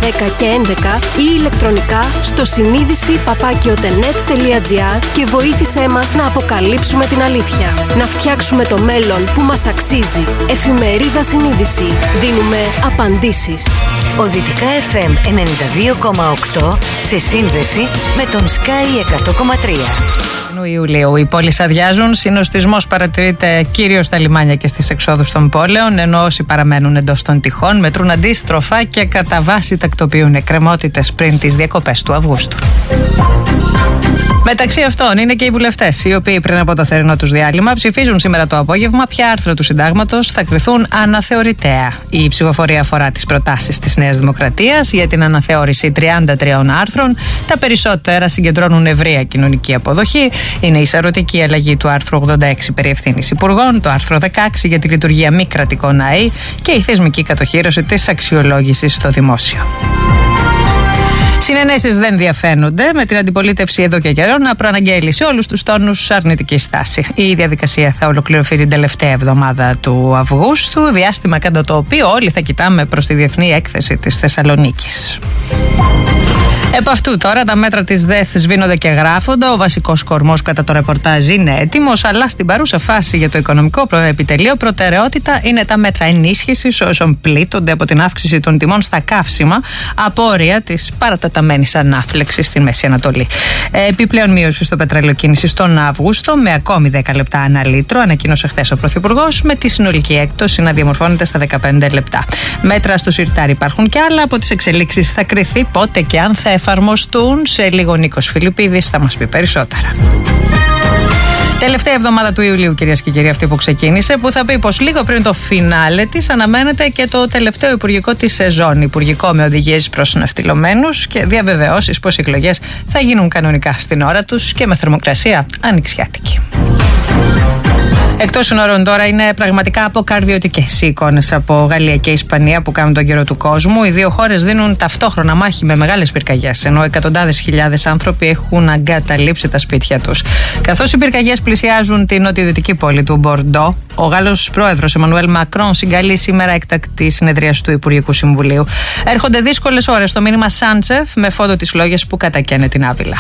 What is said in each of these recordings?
και 11 ή ηλεκτρονικά στο συνείδηση@otenet.gr και βοήθησέ μας να αποκαλύψουμε την αλήθεια. Να φτιάξουμε το μέλλον που μας αξίζει. Εφημερίδα Συνείδηση. Δίνουμε απαντήσεις. Ο Δυτικά FM 92,8 σε σύνδεση με τον Sky 100,3. Ιουλίου. Οι πόλεις αδειάζουν. Συνοστισμός παρατηρείται κυρίως στα λιμάνια και στις εξόδους των πόλεων, ενώ όσοι παραμένουν εντός των τυχών μετρούν αντίστροφα και κατά βάση τακτοποιούν εκκρεμότητες πριν τις διακοπές του Αυγούστου. Μεταξύ αυτών είναι και οι βουλευτές, οι οποίοι πριν από το θερινό τους διάλειμμα ψηφίζουν σήμερα το απόγευμα ποια άρθρα του συντάγματος θα κριθούν αναθεωρητέα. Η ψηφοφορία αφορά τις προτάσεις της Νέας Δημοκρατίας για την αναθεώρηση 33 άρθρων. Τα περισσότερα συγκεντρώνουν ευρεία κοινωνική αποδοχή. Είναι η σαρωτική αλλαγή του άρθρου 86 περί ευθύνης υπουργών, το άρθρο 16 για τη λειτουργία μη κρατικών ΑΕΗ και η θεσμική κατοχήρωση της αξιολόγησης στο δημόσιο. Συνενέσεις δεν διαφαίνονται, με την αντιπολίτευση εδώ και καιρό να προαναγγέλει σε όλους τους τόνους αρνητική στάση. Η διαδικασία θα ολοκληρωθεί την τελευταία εβδομάδα του Αυγούστου, διάστημα κατά το οποίο όλοι θα κοιτάμε προς τη Διεθνή Έκθεση της Θεσσαλονίκης. Επ' αυτού τώρα τα μέτρα της ΔΕΘ σβήνονται και γράφονται. Ο βασικός κορμός κατά το ρεπορτάζ είναι έτοιμος, αλλά στην παρούσα φάση για το οικονομικό επιτελείο προτεραιότητα είναι τα μέτρα ενίσχυσης όσων πλήττονται από την αύξηση των τιμών στα καύσιμα, απόρρια της παρατεταμένης ανάφλεξης στη Μέση Ανατολή. Επιπλέον μείωση στο πετρελαιοκίνηση τον Αύγουστο με ακόμη 10 λεπτά ανά λίτρο, ανακοίνωσε χθες ο Πρωθυπουργός, με τη συνολική έκπτωση να διαμορφώνεται στα 15 λεπτά. Μέτρα στο σιρτάρι υπάρχουν και άλλα. Από τις εξελίξεις θα κριθεί πότε και αν θα εφαρμοστούν. Σε λίγο Νίκος Φιλιππίδης θα μας πει περισσότερα. Τελευταία εβδομάδα του Ιουλίου, κυρίες και κύριοι, αυτή που ξεκίνησε, που θα πει πως λίγο πριν το φινάλε της αναμένεται και το τελευταίο υπουργικό της σεζόν. Υπουργικό με οδηγίες προς ναυτιλωμένους και διαβεβαιώσεις πως οι εκλογές θα γίνουν κανονικά στην ώρα τους και με θερμοκρασία ανοιξιάτικη. Εκτός συνόρων τώρα είναι πραγματικά αποκαρδιωτικές οι εικόνες από Γαλλία και Ισπανία που κάνουν τον καιρό του κόσμου. Οι δύο χώρες δίνουν ταυτόχρονα μάχη με μεγάλες πυρκαγιές, ενώ εκατοντάδες χιλιάδες άνθρωποι έχουν αγκαταλείψει τα σπίτια τους. Καθώς οι πυρκαγιές πλησιάζουν την νοτιοδυτική πόλη του Μπορντό, ο Γάλλος πρόεδρος Εμμανουέλ Μακρόν συγκαλεί σήμερα έκτακτη συνεδρίαση του Υπουργικού Συμβουλίου. Έρχονται δύσκολες ώρες στο μήνυμα Σάντσεφ με φόντο τις φλόγες που κατακαίνε την Άβυλα.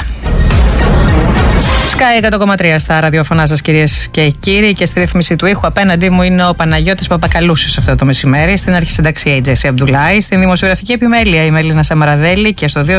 Sky 100,3 στα ραδιοφωνά σας, κυρίες και κύριοι, και στη ρύθμιση του ήχου απέναντί μου είναι ο Παναγιώτης Παπακαλούσης αυτό το μεσημέρι. Στην αρχισυνταξία η Τζέσι Αμπντουλάη, στην δημοσιογραφική επιμέλεια η Μελίνα Σαμαραδέλη και στο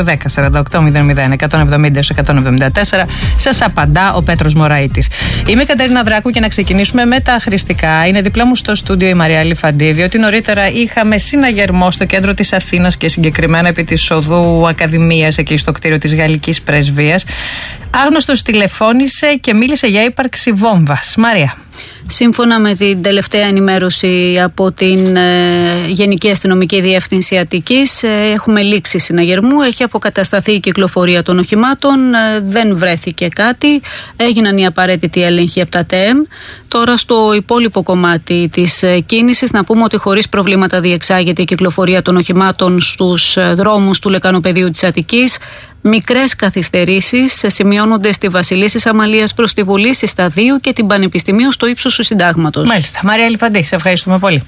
210-4800-174 σας απαντά ο Πέτρος Μωραΐτης. Είμαι η Κατερίνα Δράκου και να ξεκινήσουμε με τα χρηστικά. Είναι δίπλα μου στο στούντιο η Μαρία Λιφαντή, διότι νωρίτερα είχαμε συναγερμό στο κέντρο της Αθήνας και συγκεκριμένα επί της οδού Ακαδημίας, εκεί στο κτίριο της Γαλλικής Πρεσβείας. Άγνωστος τηλεφώνησε και μίλησε για ύπαρξη βόμβας. Μαρία. Σύμφωνα με την τελευταία ενημέρωση από την Γενική Αστυνομική Διεύθυνση Αττικής, έχουμε λήξη συναγερμού, έχει αποκατασταθεί η κυκλοφορία των οχημάτων, δεν βρέθηκε κάτι, έγιναν οι απαραίτητοι έλεγχοι από τα ΤΕΜ. Τώρα στο υπόλοιπο κομμάτι της κίνησης να πούμε ότι χωρίς προβλήματα διεξάγεται η κυκλοφορία των οχημάτων στους δρόμους του λεκανοπεδίου της Αττικής. Μικρές καθυστερήσεις σημειώνονται στη Βασιλίσσης Αμαλίας προς τη Βουλή, Σταδίου και την Πανεπιστημίου στο ύψος του Συντάγματος. Μάλιστα. Μαρία Λιφαντή, σε ευχαριστούμε πολύ.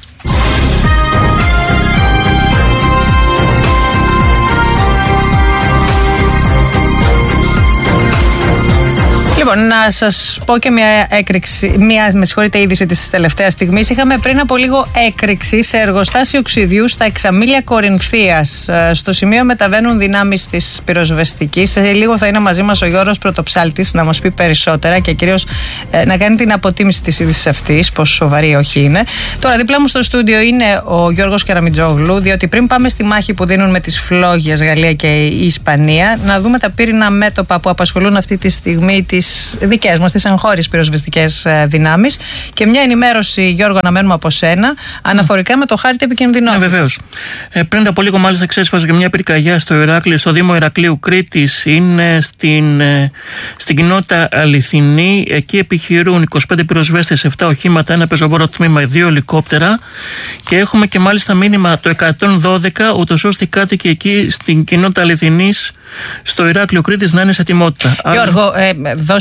Λοιπόν, να σας πω και μια είδηση της τελευταίας στιγμής. Είχαμε πριν από λίγο έκρηξη σε εργοστάσιο οξυδιού στα Εξαμήλια Κορινθίας. Στο σημείο μεταβαίνουν δυνάμεις της πυροσβεστικής. Σε λίγο θα είναι μαζί μας ο Γιώργος Πρωτοψάλτης να μας πει περισσότερα και κυρίως να κάνει την αποτίμηση της είδησης αυτής, πόσο σοβαρή όχι είναι. Τώρα, δίπλα μου στο στούντιο είναι ο Γιώργος Καραμιτζόγλου, διότι πριν πάμε στη μάχη που δίνουν με τις φλόγες Γαλλία και η Ισπανία, να δούμε τα πύρινα μέτωπα που απασχολούν αυτή τη στιγμή τις δικές μας, τις εγχώριες πυροσβεστικές δυνάμεις, και μια ενημέρωση, Γιώργο, αναμένουμε από σένα αναφορικά με το χάρτη επικινδυνότητας. Βεβαίως. Πριν από λίγο, μάλιστα, ξέσπασε και μια πυρκαγιά στο Ηράκλειο, στο Δήμο Ηρακλείου Κρήτης. Είναι στην κοινότητα Αληθινή. Εκεί επιχειρούν 25 πυροσβέστες, 7 οχήματα, ένα πεζοβόρο τμήμα, 2 ελικόπτερα. Και έχουμε και μάλιστα μήνυμα το 112, ούτως ώστε οι κάτοικοι εκεί στην κοινότητα Αληθινής, στο Ηράκλειο Κρήτης, να είναι σε ετοιμότητα. Γιώργο, δώσε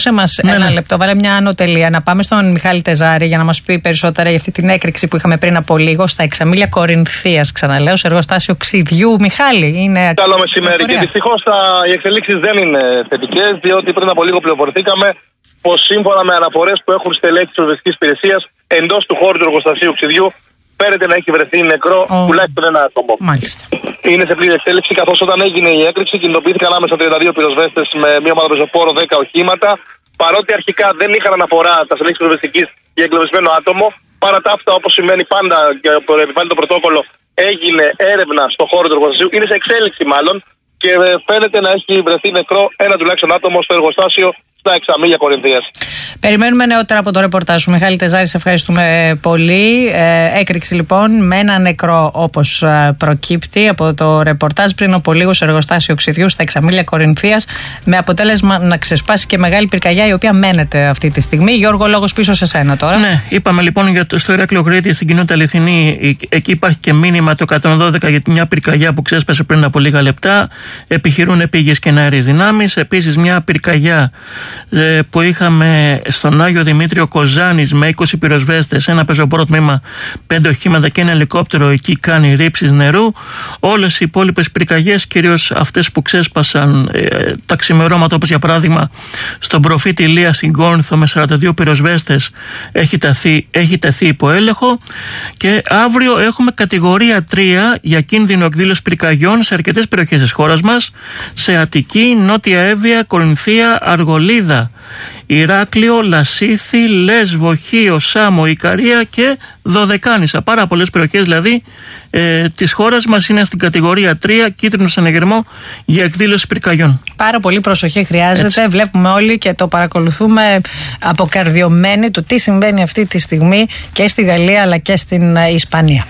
δώσε μας ένα λεπτό, βάλε μια ανωτελεία, να πάμε στον Μιχάλη Τεζάρη για να μας πει περισσότερα για αυτή την έκρηξη που είχαμε πριν από λίγο στα Εξαμήλια Κορινθίας. Ξαναλέω, σε εργοστάσιο ξυδιού. Μιχάλη, είναι. Καλό μεσημέρι. Και δυστυχώς οι εξελίξεις δεν είναι θετικές, διότι πριν από λίγο πληροφορηθήκαμε πως σύμφωνα με αναφορές που έχουν στελέχη της πυροσβεστικής υπηρεσίας, εντός του χώρου του εργοστασίου ξυδιού φαίνεται να έχει βρεθεί νεκρό τουλάχιστον ένα άτομο. Μάλιστα. Είναι σε πλήρη εξέλιξη, καθώς όταν έγινε η έκρηξη κινητοποιήθηκαν άμεσα 32 πυροσβέστες με μια ομάδα πεζοφόρο 10 οχήματα. Παρότι αρχικά δεν είχαν αναφορά τα στελέχη της πυροσβεστικής για εγκλωβισμένο άτομο, παρά τα αυτά, όπως σημαίνει πάντα και επιβάλλει το πρωτόκολλο, έγινε έρευνα στον χώρο του εργοστασίου. Είναι σε εξέλιξη μάλλον και φαίνεται να έχει βρεθεί νεκρό ένα τουλάχιστον άτομο στο εργοστάσιο στα Εξαμήλια Κορινθίας. Περιμένουμε νεότερα από το ρεπορτάζ σου. Μιχάλη Τεζάρη, σε ευχαριστούμε πολύ. Έκρηξη λοιπόν με ένα νεκρό, όπως προκύπτει από το ρεπορτάζ πριν από λίγο στο εργοστάσιο ξυδιού στα Εξαμήλια Κορινθίας, με αποτέλεσμα να ξεσπάσει και μεγάλη πυρκαγιά, η οποία μένεται αυτή τη στιγμή. Γιώργο, λόγος πίσω σε σένα τώρα. Ναι, είπαμε λοιπόν στο Ηράκλειο Κρήτη, στην κοινότητα Αληθινή, εκεί υπάρχει και μήνυμα το 112 για μια πυρκαγιά που ξέσπασε πριν από λίγα λεπτά. Επιχειρούν επίγειες και εναέριες δυνάμεις. Επίσης, μια πυρκαγιά που είχαμε στον Άγιο Δημήτριο Κοζάνης με 20 πυροσβέστες, ένα πεζοπόρο τμήμα, 5 οχήματα και ένα ελικόπτερο, εκεί κάνει ρήψεις νερού. Όλες οι υπόλοιπες πυρκαγιές, κυρίως αυτές που ξέσπασαν τα ξημερώματα, όπως για παράδειγμα στον προφήτη Ηλία στην Κόρινθο με 42 πυροσβέστες, έχει τεθεί υπό έλεγχο. Και αύριο έχουμε κατηγορία 3 για κίνδυνο εκδήλωση πυρκαγιών σε αρκετές περιοχές της χώρας μας, σε Αττική, Νότια Εύβοια, Κορινθία, Αργολίδα, Ηράκλειο, Λασίθι, Λέσβο, Χίο, Σάμο, Ικαρία και Δωδεκάνησα. Πάρα πολλές περιοχές δηλαδή της χώρας μας είναι στην κατηγορία 3, κίτρινο συναγερμό για εκδήλωση πυρκαγιών. Πάρα πολύ προσοχή χρειάζεται. Έτσι. Βλέπουμε όλοι και το παρακολουθούμε αποκαρδιωμένοι του τι συμβαίνει αυτή τη στιγμή και στη Γαλλία αλλά και στην Ισπανία.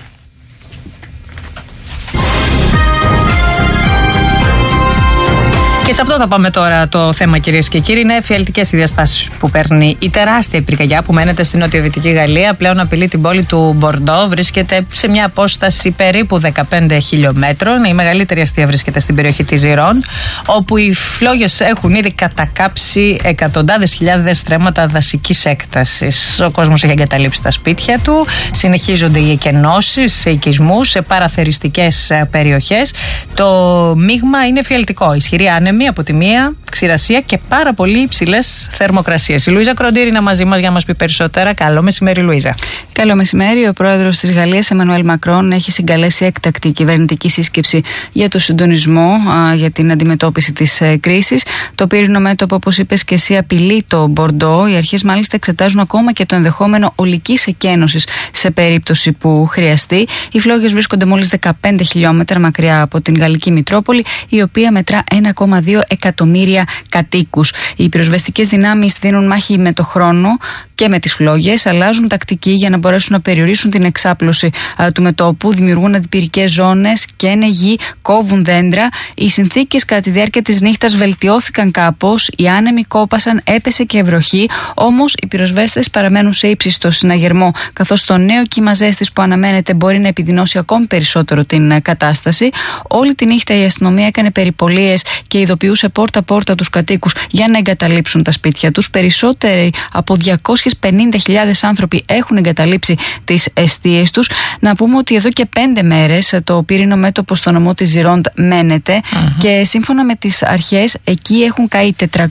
Και σε αυτό θα πάμε τώρα το θέμα, κυρίες και κύριοι. Είναι εφιαλτικές οι διαστάσεις που παίρνει η τεράστια πυρκαγιά που μένεται στην νοτιοδυτική Γαλλία. Πλέον απειλεί την πόλη του Μπορντό. Βρίσκεται σε μια απόσταση περίπου 15 χιλιόμετρων. Η μεγαλύτερη αστεία βρίσκεται στην περιοχή της Ζιρών, όπου οι φλόγες έχουν ήδη κατακάψει εκατοντάδες χιλιάδες στρέμματα δασικής έκτασης. Ο κόσμος έχει εγκαταλείψει τα σπίτια του. Συνεχίζονται οι εκενώσεις σε οικισμούς, σε παραθεριστικές περιοχές. Το μείγμα είναι εφιαλτικό. Ισχυρή άνεμη από τη μία, ξηρασία και πάρα πολύ υψηλές θερμοκρασίες. Η Λουίζα Κροντήρη είναι μαζί μας για να μας πει περισσότερα. Καλό μεσημέρι, Λουίζα. Καλό μεσημέρι. Ο πρόεδρος της Γαλλίας, Εμμανουέλ Μακρόν, έχει συγκαλέσει έκτακτη κυβερνητική σύσκεψη για το συντονισμό για την αντιμετώπιση της κρίσης. Το πύρινο μέτωπο, όπως είπες και εσύ, απειλεί το Μπορντό. Οι αρχές μάλιστα εξετάζουν ακόμα και το ενδεχόμενο ολικής εκένωσης σε περίπτωση που χρειαστεί. Οι φλόγες βρίσκονται μόλις 15 χιλιόμετρα μακριά από την γαλλική Μητρόπολη, η οποία μετρά 1,2 εκατομμύρια κατοίκους. Οι πυροσβεστικές δυνάμεις δίνουν μάχη με το χρόνο και με τις φλόγες, αλλάζουν τακτική για να μπορέσουν να περιορίσουν την εξάπλωση του μετώπου, δημιουργούν αντιπυρικές ζώνες, καίνε γη, κόβουν δέντρα. Οι συνθήκες κατά τη διάρκεια της νύχτας βελτιώθηκαν κάπως, οι άνεμοι κόπασαν, έπεσε και βροχή, όμως οι πυροσβέστες παραμένουν σε ύψιστο συναγερμό, καθώς το νέο κύμα ζέστης που αναμένεται μπορεί να επιδεινώσει ακόμη περισσότερο την κατάσταση. Όλη τη νύχτα η αστυνομία έκανε περιπολίες και ειδοποιούσε πόρτα-πόρτα τους κατοίκους για να εγκαταλείψουν τα σπίτια τους. Περισσότεροι από 250.000 άνθρωποι έχουν εγκαταλείψει τις εστίες τους. Να πούμε ότι εδώ και 5 μέρες το πύρινο μέτωπο στο νομό της Ζιρόντ μένεται και σύμφωνα με τις αρχές εκεί έχουν καεί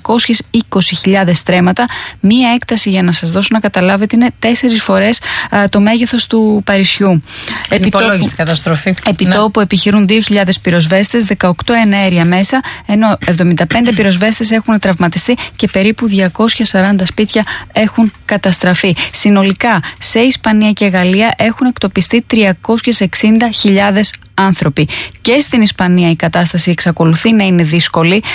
420.000 στρέμματα. Μία έκταση, για να σας δώσω να καταλάβετε, είναι 4 φορές το μέγεθος του Παρισιού. Υπολόγιστη καταστροφή. Επιτόπου επιχειρούν 2.000 πυροσβέστες, 18 εναέρια μέσα, ενώ 75 πυροσβέστες έχουν τραυματιστεί και περίπου 240 σπίτια έχουν καταστραφεί. Συνολικά σε Ισπανία και Γαλλία έχουν εκτοπιστεί 360.000 άνθρωποι. Και στην Ισπανία η κατάσταση εξακολουθεί να είναι δύσκολη.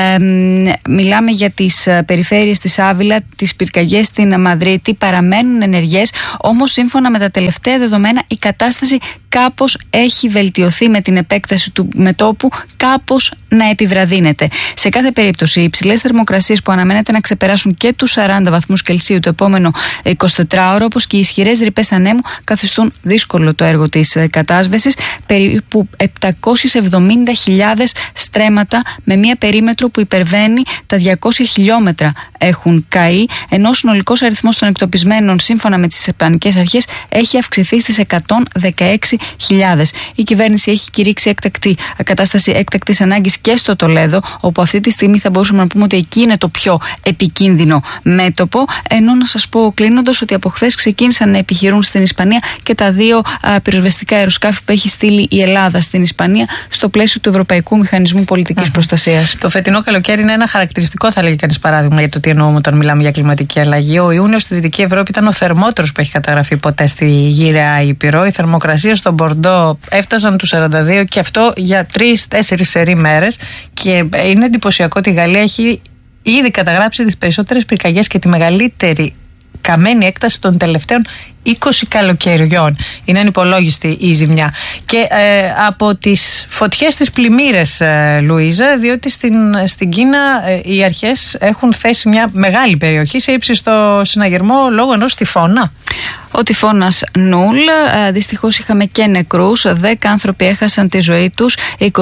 Μιλάμε για τις περιφέρειες της Άβυλα, τις πυρκαγιές στην Μαδρίτη παραμένουν ενεργές, όμως σύμφωνα με τα τελευταία δεδομένα η κατάσταση κάπως έχει βελτιωθεί με την επέκταση του μετώπου, κάπως να επιβραδύνεται. Σε κάθε περίπτωση, οι υψηλές θερμοκρασίες που αναμένεται να ξεπεράσουν και τους 40 βαθμούς Κελσίου το επόμενο 24ωρο, όπως και οι ισχυρές ρηπές ανέμου, καθιστούν δύσκολο το έργο της κατάσβεσης. περίπου 770.000 στρέμματα με μια περίμετρο που υπερβαίνει τα 200 χιλιόμετρα έχουν καεί, ενώ ο συνολικός αριθμός των εκτοπισμένων σύμφωνα με τις ισπανικές αρχές έχει αυξηθεί στις 116.000. Η κυβέρνηση έχει κηρύξει κατάσταση έκτακτης ανάγκης και στο Τολέδο, όπου αυτή τη στιγμή θα μπορούσαμε να πούμε ότι εκεί είναι το πιο επικίνδυνο μέτωπο, ενώ να σας πω κλείνοντας ότι από χθες ξεκίνησαν να επιχειρούν στην Ισπανία και τα 2 πυροσβεστικά αεροσκάφη που έχει στείλει η Ελλάδα στην Ισπανία στο πλαίσιο του Ευρωπαϊκού Μηχανισμού Πολιτικής Προστασίας. Το φετινό καλοκαίρι είναι ένα χαρακτηριστικό, θα λέγει κανείς, παράδειγμα για το τι εννοούμε όταν μιλάμε για κλιματική αλλαγή. Ο Ιούνιος στη Δυτική Ευρώπη ήταν ο θερμότερος που έχει καταγραφεί ποτέ στη γυραιά Ήπειρο. Οι θερμοκρασίες στον Μπορντό έφτασαν τους 42 και αυτό για 3-4 σερί μέρες. Και είναι εντυπωσιακό ότι η Γαλλία έχει ήδη καταγράψει τις περισσότερες πυρκαγιές και τη μεγαλύτερη καμένη έκταση των τελευταίων 20 καλοκαιριών. Είναι ανυπολόγιστη η ζημιά. Και από τις φωτιές στις πλημμύρες, Λουίζα, διότι στην Κίνα οι αρχές έχουν θέσει μια μεγάλη περιοχή σε ύψιστο συναγερμό λόγω ενός τυφώνα. Ο τυφώνας Νούλ, δυστυχώς είχαμε και νεκρούς, 10 άνθρωποι έχασαν τη ζωή τους,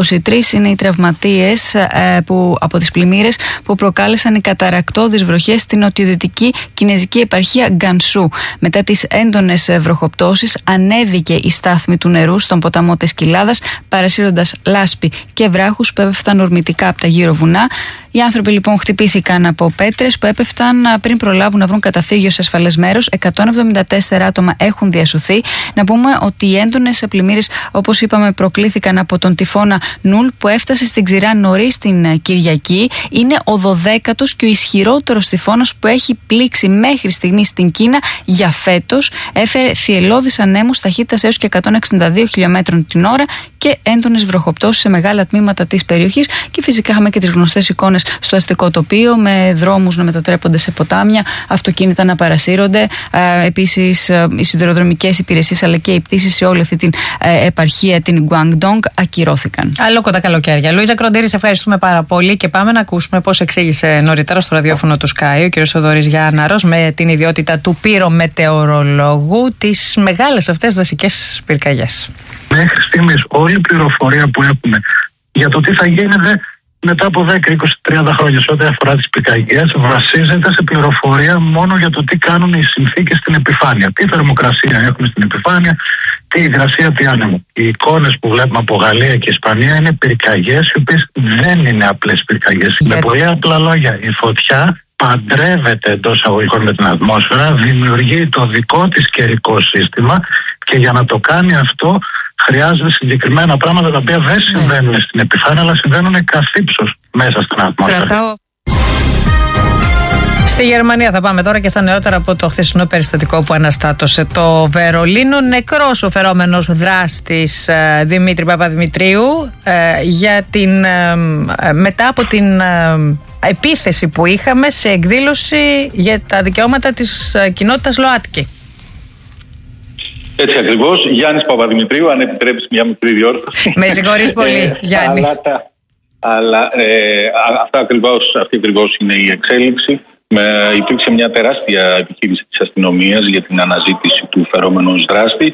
23 είναι οι τραυματίες από τις πλημμύρες που προκάλεσαν οι καταρρακτώδεις βροχές στην νοτιοδυτική κινεζική επαρχία Γκανσού. Μετά τις έντονες βροχοπτώσεις ανέβηκε η στάθμη του νερού στον ποταμό της Κοιλάδας, παρασύροντας λάσπη και βράχους που έπεφταν ορμητικά από τα γύρω βουνά. Οι άνθρωποι λοιπόν χτυπήθηκαν από πέτρες που έπεφταν πριν προλάβουν να βρουν καταφύγιο σε ασφαλές μέρος. 174 άτομα έχουν διασωθεί. Να πούμε ότι οι έντονες πλημμύρες, όπως είπαμε, προκλήθηκαν από τον τυφώνα Νούλ που έφτασε στην ξηρά νωρίς την Κυριακή. Είναι ο 12ος και ο ισχυρότερος τυφώνας που έχει πλήξει μέχρι στιγμή στην Κίνα για φέτος. Έφερε θυελλώδεις ανέμους ταχύτητας έως και 162 χιλιόμετρων την ώρα και έντονες βροχοπτώσεις σε μεγάλα τμήματα της περιοχής. Και φυσικά είχαμε και τις γνωστές εικόνες στο αστικό τοπίο με δρόμους να μετατρέπονται σε ποτάμια, αυτοκίνητα να παρασύρονται. Επίσης, οι σιδηροδρομικές υπηρεσίες αλλά και οι πτήσεις σε όλη αυτή την επαρχία, την Guangdong, ακυρώθηκαν. Άλλο τα καλοκαίρια. Λουίζα Κροντήρη, σε ευχαριστούμε πάρα πολύ και πάμε να ακούσουμε πώς εξήγησε νωρίτερα στο ραδιόφωνο του Sky ο κ. Θοδωρής Γιάνναρος, με την ιδιότητα του πυρομετεωρολόγου, τις μεγάλες αυτές δασικές πυρκαγιές. Μέχρι στιγμής όλη η πληροφορία που έχουμε για το τι θα γίνεται μετά από 10, 20, 30 χρόνια σε ό,τι αφορά τις πυρκαγιές βασίζεται σε πληροφορία μόνο για το τι κάνουν οι συνθήκες στην επιφάνεια. Τι θερμοκρασία έχουμε στην επιφάνεια, τι υγρασία, τι άνεμο. Οι εικόνες που βλέπουμε από Γαλλία και Ισπανία είναι πυρκαγιές οι οποίες δεν είναι απλές πυρκαγιές. Με πολύ απλά λόγια, η φωτιά παντρεύεται εντός αγωγικών με την ατμόσφαιρα, δημιουργεί το δικό της καιρικό σύστημα και για να το κάνει αυτό χρειάζεται συγκεκριμένα πράγματα τα οποία δεν συμβαίνουν στην επιφάνεια αλλά συμβαίνουν καθ' ύψος μέσα στην ατμόσφαιρα. Στη Γερμανία θα πάμε τώρα και στα νεότερα από το χθεσινό περιστατικό που αναστάτωσε το Βερολίνο. Νεκρός ο φερόμενος δράστης Δημήτρη Παπαδημητρίου μετά από την επίθεση που είχαμε σε εκδήλωση για τα δικαιώματα της κοινότητας ΛΟΑΤΚΙ. Έτσι ακριβώς. Γιάννης Παπαδημητρίου, αν επιτρέπεις μια μικρή διόρθωση. Με συγχωρείς πολύ, Γιάννη. Αυτή ακριβώς είναι η εξέλιξη. Υπήρξε μια τεράστια επιχείρηση της αστυνομίας για την αναζήτηση του φερόμενου δράστη.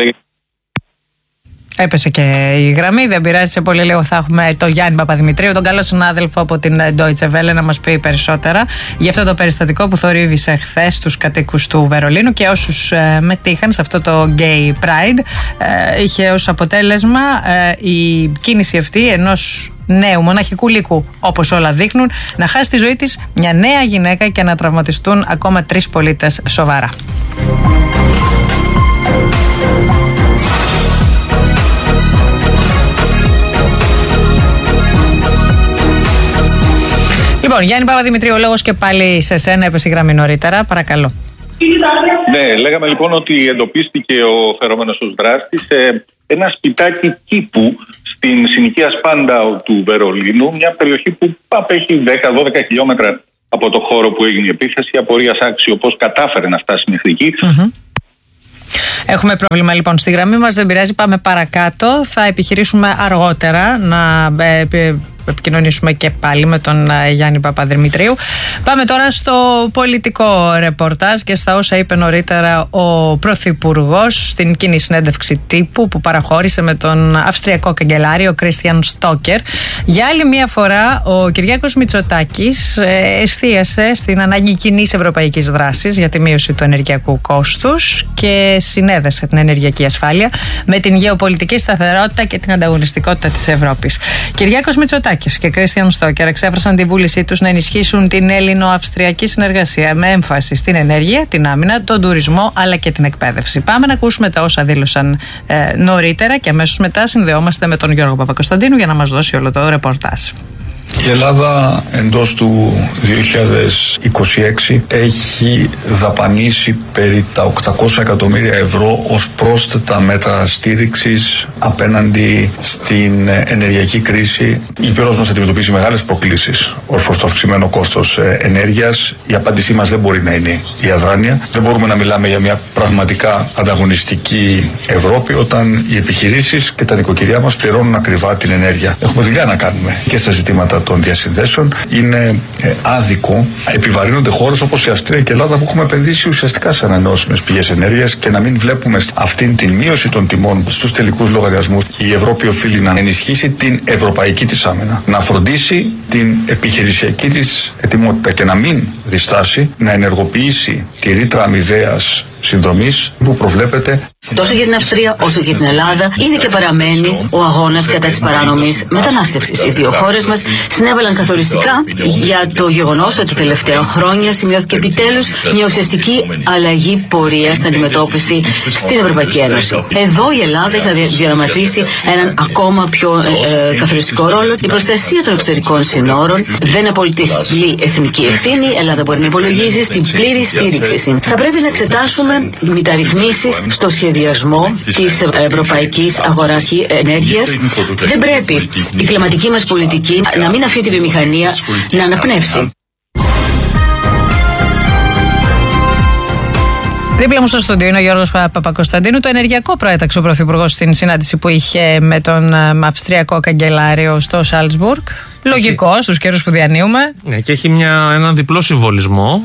Έπεσε και η γραμμή, δεν πειράζει, σε πολύ λίγο θα έχουμε τον Γιάννη Παπαδημητρίου, τον καλό συνάδελφο από την Deutsche Welle, να μας πει περισσότερα για αυτό το περιστατικό που θορύβησε χθες τους κατοίκους του Βερολίνου και όσους μετήχαν σε αυτό το Gay Pride. Είχε ως αποτέλεσμα η κίνηση αυτή ενός νέου μοναχικού λύκου, όπως όλα δείχνουν, να χάσει τη ζωή της μια νέα γυναίκα και να τραυματιστούν ακόμα 3 πολίτες σοβαρά. Λοιπόν, Γιάννη Παπαδημητρίου, ο λόγος και πάλι σε σένα, έπεσε η γραμμή νωρίτερα, παρακαλώ. Ναι, λέγαμε λοιπόν ότι εντοπίστηκε ο φερόμενος ως δράστης σε ένα σπιτάκι κήπου στην συνοικία Σπάνταου του Βερολίνου, μια περιοχή που απέχει 10-12 χιλιόμετρα από το χώρο που έγινε η επίθεση. Απορίας άξιο πώς κατάφερε να φτάσει μέχρι εκεί. Έχουμε πρόβλημα λοιπόν στη γραμμή μας, δεν πειράζει, πάμε παρακάτω. Θα επιχειρήσουμε αργότερα να επικοινωνήσουμε και πάλι με τον Γιάννη Παπαδημητρίου. Πάμε τώρα στο πολιτικό ρεπορτάζ και στα όσα είπε νωρίτερα ο Πρωθυπουργός στην κοινή συνέντευξη τύπου που παραχώρησε με τον Αυστριακό καγκελάριο Κρίστιαν Στόκερ. Για άλλη μία φορά ο Κυριάκος Μητσοτάκης εστίασε στην ανάγκη κοινής ευρωπαϊκής δράσης για τη μείωση του ενεργειακού κόστους και συνέδεσε την ενεργειακή ασφάλεια με την γεωπολιτική σταθερότητα και την ανταγωνιστικότητα της Ευρώπης. Κυριάκος Μητσοτάκης και Κρίστιαν Στόκερ εξέφρασαν τη βούλησή τους να ενισχύσουν την ελληνο-αυστριακή συνεργασία με έμφαση στην ενέργεια, την άμυνα, τον τουρισμό αλλά και την εκπαίδευση. Πάμε να ακούσουμε τα όσα δήλωσαν νωρίτερα και αμέσως μετά συνδεόμαστε με τον Γιώργο Παπακοσταντίνου για να μας δώσει όλο το ρεπορτάζ. Η Ελλάδα εντός του 2026 έχει δαπανίσει περί τα 800 εκατομμύρια ευρώ ως πρόσθετα μέτρα στήριξης απέναντι στην ενεργειακή κρίση. Η Υπήρος μας αντιμετωπίζει μεγάλες προκλήσεις ως προς το αυξημένο κόστος ενέργειας. Η απάντησή μας δεν μπορεί να είναι η αδράνεια. Δεν μπορούμε να μιλάμε για μια πραγματικά ανταγωνιστική Ευρώπη όταν οι επιχειρήσεις και τα νοικοκυριά μας πληρώνουν ακριβά την ενέργεια. Έχουμε δουλειά να κάνουμε και στα ζητήματα των διασυνδέσεων. Είναι άδικο επιβαρύνονται χώρες όπως η Αυστρία και η Ελλάδα που έχουμε επενδύσει ουσιαστικά σε ανανεώσιμες πηγές ενέργειας και να μην βλέπουμε αυτήν την μείωση των τιμών στους τελικούς λογαριασμούς. Η Ευρώπη οφείλει να ενισχύσει την ευρωπαϊκή της άμυνα, να φροντίσει την επιχειρησιακή της ετοιμότητα και να μην διστάσει να ενεργοποιήσει τη ρήτρα αμοιβαίας συνδρομής που προβλέπεται. Τόσο για την Αυστρία όσο και την Ελλάδα είναι και παραμένει ο αγώνας κατά της παράνομης μετανάστευσης. Οι δύο χώρες μας συνέβαλαν καθοριστικά για το γεγονός ότι τελευταία χρόνια σημειώθηκε επιτέλους μια ουσιαστική αλλαγή πορείας στην αντιμετώπιση στην Ευρωπαϊκή Ένωση. Εδώ η Ελλάδα έχει να διαδραματίσει έναν ακόμα πιο καθοριστικό ρόλο. Η προστασία των εξωτερικών συνόρων δεν είναι πολιτική εθνική ευθύνη. Η Ελλάδα μπορεί να υπολογίζει στην πλήρη στήριξη. Θα πρέπει να εξετάσουμε μεταρρυθμίσεις στο σχεδιασμό της ευρωπαϊκής αγοράς ενέργειας. Δεν πρέπει η κλιματική μας πολιτική να μην αφήνει τη βιομηχανία να αναπνεύσει. Δίπλα μου στο στούντιο είναι ο Γιώργος Παπακοσταντίνου. Το ενεργειακό προέταξε ο Πρωθυπουργός στην συνάντηση που είχε με τον Αυστριακό καγκελάριο στο Σάλτσμπουργκ. Λογικό στους καιρούς που διανύουμε. Ναι, και έχει έναν διπλό συμβολισμό.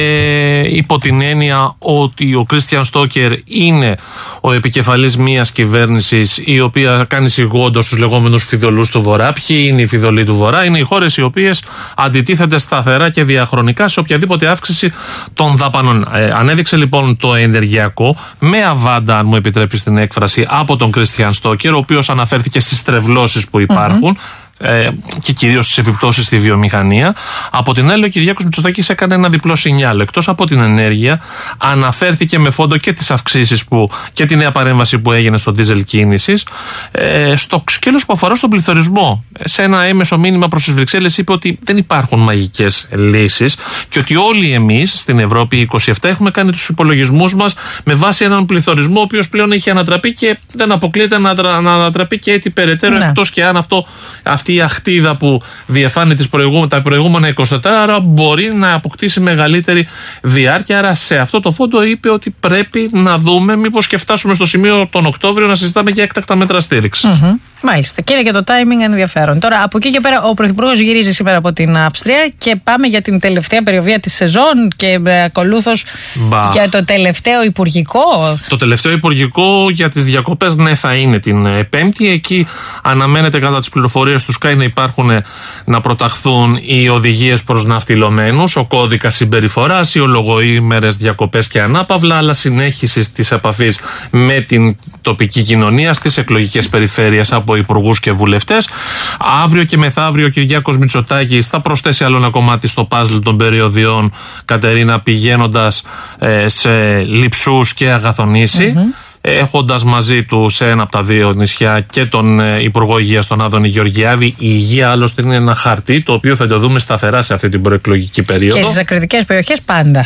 Υπό την έννοια ότι ο Κρίστιαν Στόκερ είναι ο επικεφαλής μιας κυβέρνησης η οποία κάνει σιγόντως στους λεγόμενους φιδωλούς του Βορρά. Ποιοι είναι οι φιδωλοί του Βορρά? Είναι οι χώρες οι οποίες αντιτίθενται σταθερά και διαχρονικά σε οποιαδήποτε αύξηση των δαπανών. Ανέδειξε λοιπόν το ενεργειακό με αβάντα, αν μου επιτρέπεις την έκφραση, από τον Κρίστιαν Στόκερ, ο οποίος αναφέρθηκε στις τρευλώσεις που υπάρχουν. Και κυρίως στις επιπτώσεις στη βιομηχανία. Από την άλλη, ο Κυριάκος Μητσοτάκης έκανε ένα διπλό σινιάλο. Εκτός από την ενέργεια, αναφέρθηκε με φόντο και τις αυξήσεις και τη νέα παρέμβαση που έγινε στο ντίζελ κίνησης, στο σκέλος που αφορά στον πληθωρισμό. Σε ένα έμεσο μήνυμα προς τις Βρυξέλλες είπε ότι δεν υπάρχουν μαγικές λύσεις και ότι όλοι εμείς στην Ευρώπη 27 έχουμε κάνει τους υπολογισμούς μας με βάση έναν πληθωρισμό ο οποίος πλέον έχει ανατραπεί και δεν αποκλείεται να ανατραπεί και έτσι περαιτέρω, εκτός και αν αυτή η αχτίδα που διεφάνει τα προηγούμενα 24 ώρα μπορεί να αποκτήσει μεγαλύτερη διάρκεια. Άρα σε αυτό το φόντο είπε ότι πρέπει να δούμε μήπως και φτάσουμε στο σημείο τον Οκτώβριο να συζητάμε για έκτακτα μέτρα στήριξης. Μάλιστα. Και είναι και το timing ενδιαφέρον. Τώρα, από εκεί και πέρα, ο Πρωθυπουργός γυρίζει σήμερα από την Αυστρία και πάμε για την τελευταία περιοδία της σεζόν και ακολούθως για το τελευταίο υπουργικό. Το τελευταίο υπουργικό για τις διακοπές, ναι, θα είναι την Πέμπτη. Εκεί αναμένεται κατά τις πληροφορίες του ΣΚΑΙ να προταχθούν οι οδηγίες προς ναυτιλωμένους, ο κώδικας συμπεριφοράς, οι ολογοήμερες διακοπές και ανάπαυλα, αλλά συνέχιση της επαφής με την τοπική κοινωνία στις εκλογικές περιφέρειες από υπουργούς και βουλευτές. Αύριο και μεθαύριο ο Κυριάκος Μητσοτάκης θα προσθέσει άλλο ένα κομμάτι στο παζλ των περιοδιών, Κατερίνα, πηγαίνοντας σε Λειψούς και Αγαθονήσι. Έχοντας μαζί του σε ένα από τα δύο νησιά και τον Υπουργό Υγείας, τον Άδωνη Γεωργιάδη. Η υγεία άλλωστε είναι ένα χαρτί το οποίο θα το δούμε σταθερά σε αυτή την προεκλογική περίοδο. Και στις ακριτικές περιοχές πάντα.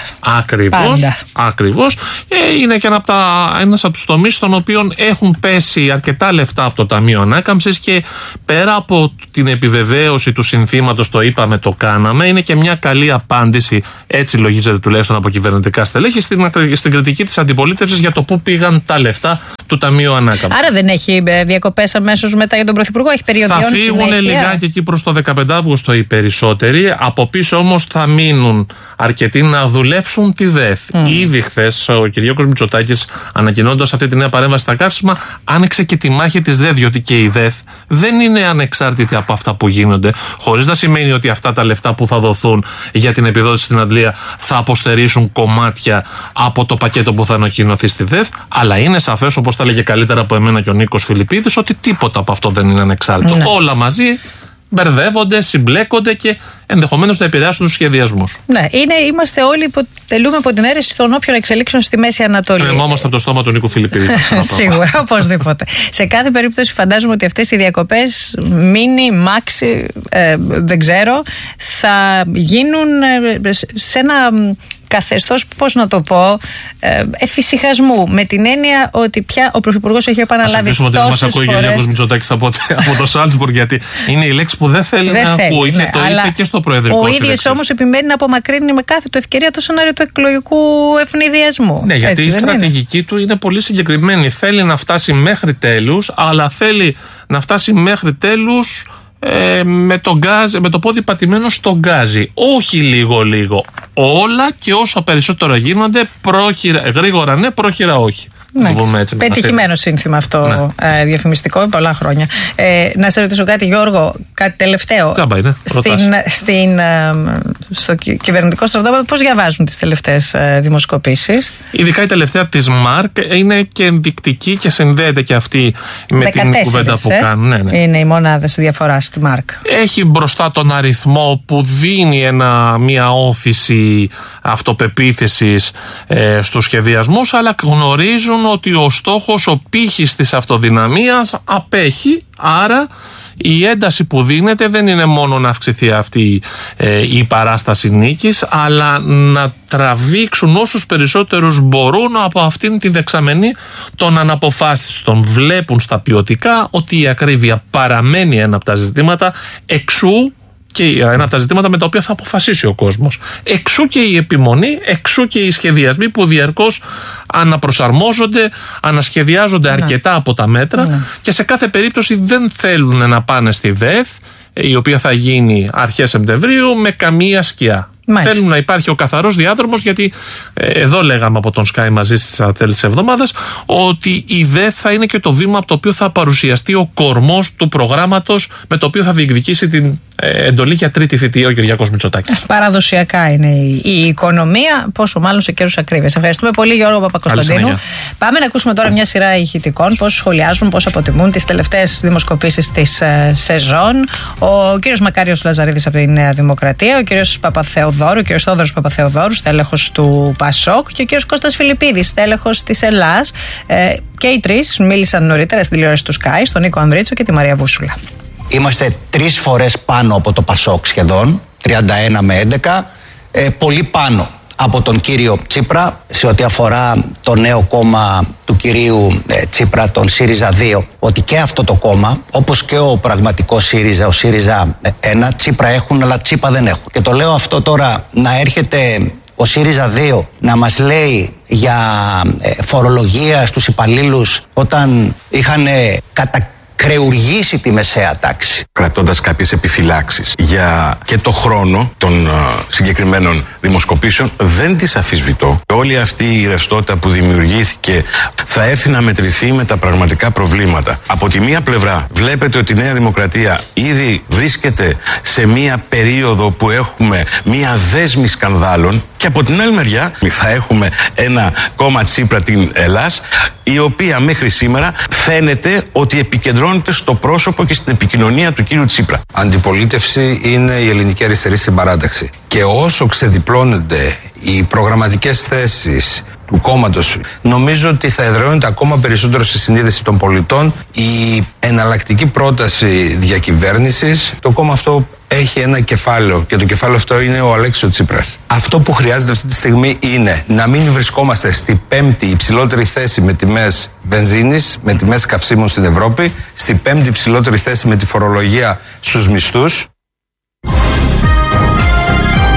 Ακριβώς. Είναι και ένας από τους τομείς στον οποίο έχουν πέσει αρκετά λεφτά από το Ταμείο Ανάκαμψης και πέρα από την επιβεβαίωση του συνθήματος, το είπαμε, το κάναμε, είναι και μια καλή απάντηση, έτσι λογίζεται τουλάχιστον από κυβερνητικά στελέχη, στην κριτική της αντιπολίτευσης για το πού πήγαν τα λεφτά. λεφτά του Ταμείου Ανάκαμψης. Άρα δεν έχει διακοπές αμέσως μετά για τον Πρωθυπουργό, έχει περιοδιών Θα φύγουν λιγάκι εκεί προς το 15 Αύγουστο οι περισσότεροι. Από πίσω όμως θα μείνουν αρκετοί να δουλέψουν τη ΔΕΘ. Ήδη χθες ο Κυριάκος Μητσοτάκης, ανακοινώντας αυτή τη νέα παρέμβαση στα καύσιμα, άνοιξε και τη μάχη της ΔΕΘ, διότι και η ΔΕΘ δεν είναι ανεξάρτητη από αυτά που γίνονται. Χωρίς να σημαίνει ότι αυτά τα λεφτά που θα δοθούν για την επιδότηση στην αντλία θα αποστερήσουν κομμάτια από το πακέτο που θα ανακοινωθεί στη ΔΕΘ. Αλλά είναι σαφές, όπως τα έλεγε καλύτερα από εμένα και ο Νίκος Φιλιππίδης, ότι τίποτα από αυτό δεν είναι ανεξάρτητο. Ναι. Όλα μαζί μπερδεύονται, συμπλέκονται και ενδεχομένως να επηρεάσουν τους σχεδιασμούς. Ναι, είμαστε όλοι τελούμε από την αίρεση των όποιων εξελίξεων στη Μέση Ανατολή. Όμως από το στόμα του Νίκου Φιλιππίδη. Σίγουρα, οπωσδήποτε. Σε κάθε περίπτωση φαντάζομαι ότι αυτές οι διακοπές, μίνι, μάξι, δεν ξέρω, θα γίνουν σε ένα καθεστώς, πώς να το πω, εφησυχασμού. Με την έννοια ότι πια ο Πρωθυπουργός έχει επαναλάβει τόσες φορές. Ας ελπίσουμε ότι δεν μας ακούει ο Κυριάκος Μητσοτάκης από το Σάλτσμπουργκ, γιατί είναι η λέξη που δεν θέλει να ακούει. Και το είπε και στο Προεδρικό. Ο ίδιος όμως επιμένει να απομακρύνει με κάθε του ευκαιρία το σενάριο του εκλογικού ευνηδιασμού. Ναι, γιατί η στρατηγική του είναι πολύ συγκεκριμένη. Θέλει να φτάσει μέχρι τέλους, αλλά θέλει να φτάσει μέχρι τέλους με το πόδι πατημένο στο γκάζι. Όχι λίγο-λίγο. Όλα και όσο περισσότερο γίνονται, γρήγορα ναι, πρόχειρα όχι. Ναι. Πετυχημένο σύνθημα αυτό, ναι. Διαφημιστικό πολλά χρόνια. Να σε ρωτήσω κάτι, Γιώργο, κάτι τελευταίο. Τσάμπα είναι. Στο κυβερνητικό στρατόπεδο πώς διαβάζουν τις τελευταίες δημοσκοπήσεις? Ειδικά η τελευταία της ΜΑΡΚ είναι και ενδεικτική και συνδέεται και αυτή με την κουβέντα που κάνουν. Ναι. Είναι οι μονάδες διαφοράς στη ΜΑΡΚ. Έχει μπροστά τον αριθμό που δίνει μια όθηση αυτοπεποίθησης στους σχεδιασμούς, αλλά γνωρίζουν ότι ο στόχος, ο πύχης της αυτοδυναμίας απέχει, άρα η ένταση που δίνεται δεν είναι μόνο να αυξηθεί αυτή η παράσταση νίκης, αλλά να τραβήξουν όσους περισσότερους μπορούν από αυτήν τη δεξαμενή των αναποφάσιστων. Βλέπουν στα ποιοτικά ότι η ακρίβεια παραμένει ένα από τα ζητήματα, εξού και ένα από τα ζητήματα με τα οποία θα αποφασίσει ο κόσμος. Εξού και η επιμονή, εξού και οι σχεδιασμοί που διαρκώς αναπροσαρμόζονται, ανασχεδιάζονται αρκετά από τα μέτρα και σε κάθε περίπτωση δεν θέλουν να πάνε στη ΔΕΘ, η οποία θα γίνει αρχές Σεπτεμβρίου, με καμία σκιά. Μάλιστα. Θέλουν να υπάρχει ο καθαρός διάδρομος, γιατί εδώ λέγαμε από τον Sky μαζί στα τέλη της εβδομάδας ότι η ΔΕΘ θα είναι και το βήμα από το οποίο θα παρουσιαστεί ο κορμός του προγράμματος με το οποίο θα διεκδικήσει την εντολή για τρίτη θητεία ο Κυριάκος Μητσοτάκης. Παραδοσιακά είναι η οικονομία, πόσο μάλλον σε καιρούς ακρίβειας. Ευχαριστούμε πολύ, Γιώργο Παπακοσταντίνου. Πάμε να ακούσουμε τώρα μια σειρά ηχητικών, πώς σχολιάζουν, πώς αποτιμούν τις τελευταίες δημοσκοπήσεις της σεζόν. Ο κύριος Μακάριος Λαζαρίδης από τη Νέα Δημοκρατία, ο κύριος Παπαθεοδόρου, ο κύριος Θόδωρος Παπαθεοδόρου, στέλεχος του ΠΑΣΟΚ, και ο κύριος Κώστας Φιλιππίδης, στέλεχος της ΕΛΑΣ. Και οι τρεις μίλησαν νωρίτερα στην τηλεόραση του Sky, στον Νίκο Ανδρίτσο και τη Μαρία Βούσουλα. Είμαστε 3 φορές πάνω από το ΠΑΣΟΚ σχεδόν, 31 με 11, πολύ πάνω από τον κύριο Τσίπρα σε ό,τι αφορά το νέο κόμμα του κυρίου Τσίπρα, τον ΣΥΡΙΖΑ 2, ότι και αυτό το κόμμα, όπως και ο πραγματικός ΣΥΡΙΖΑ, ο ΣΥΡΙΖΑ 1, Τσίπρα έχουν αλλά Τσίπα δεν έχουν. Και το λέω αυτό τώρα, να έρχεται ο ΣΥΡΙΖΑ 2 να μας λέει για φορολογία στους υπαλλήλους όταν είχαν κρεουργήσει τη μεσαία τάξη. Κρατώντας κάποιες επιφυλάξεις για και το χρόνο των συγκεκριμένων δημοσκοπήσεων, δεν τις αμφισβητώ. Όλη αυτή η ρευστότητα που δημιουργήθηκε θα έρθει να μετρηθεί με τα πραγματικά προβλήματα. Από τη μία πλευρά βλέπετε ότι η Νέα Δημοκρατία ήδη βρίσκεται σε μία περίοδο που έχουμε μία δέσμη σκανδάλων, και από την άλλη μεριά θα έχουμε ένα κόμμα Τσίπρα, την ΕΛΑΣ, η οποία μέχρι σήμερα φαίνεται ότι επικεντρώνεται στο πρόσωπο και στην επικοινωνία του κύριου Τσίπρα. Αντιπολίτευση είναι η ελληνική αριστερή στην παράταξη. Και όσο ξεδιπλώνονται οι προγραμματικές θέσεις του κόμματος, νομίζω ότι θα εδραιώνεται ακόμα περισσότερο στη συνείδηση των πολιτών η εναλλακτική πρόταση διακυβέρνησης. Το κόμμα αυτό έχει ένα κεφάλαιο και το κεφάλαιο αυτό είναι ο Αλέξης Τσίπρας. Αυτό που χρειάζεται αυτή τη στιγμή είναι να μην βρισκόμαστε στη 5η υψηλότερη θέση με τιμές βενζίνης, με τιμές καυσίμων στην Ευρώπη, στη 5η υψηλότερη θέση με τη φορολογία στους μισθούς.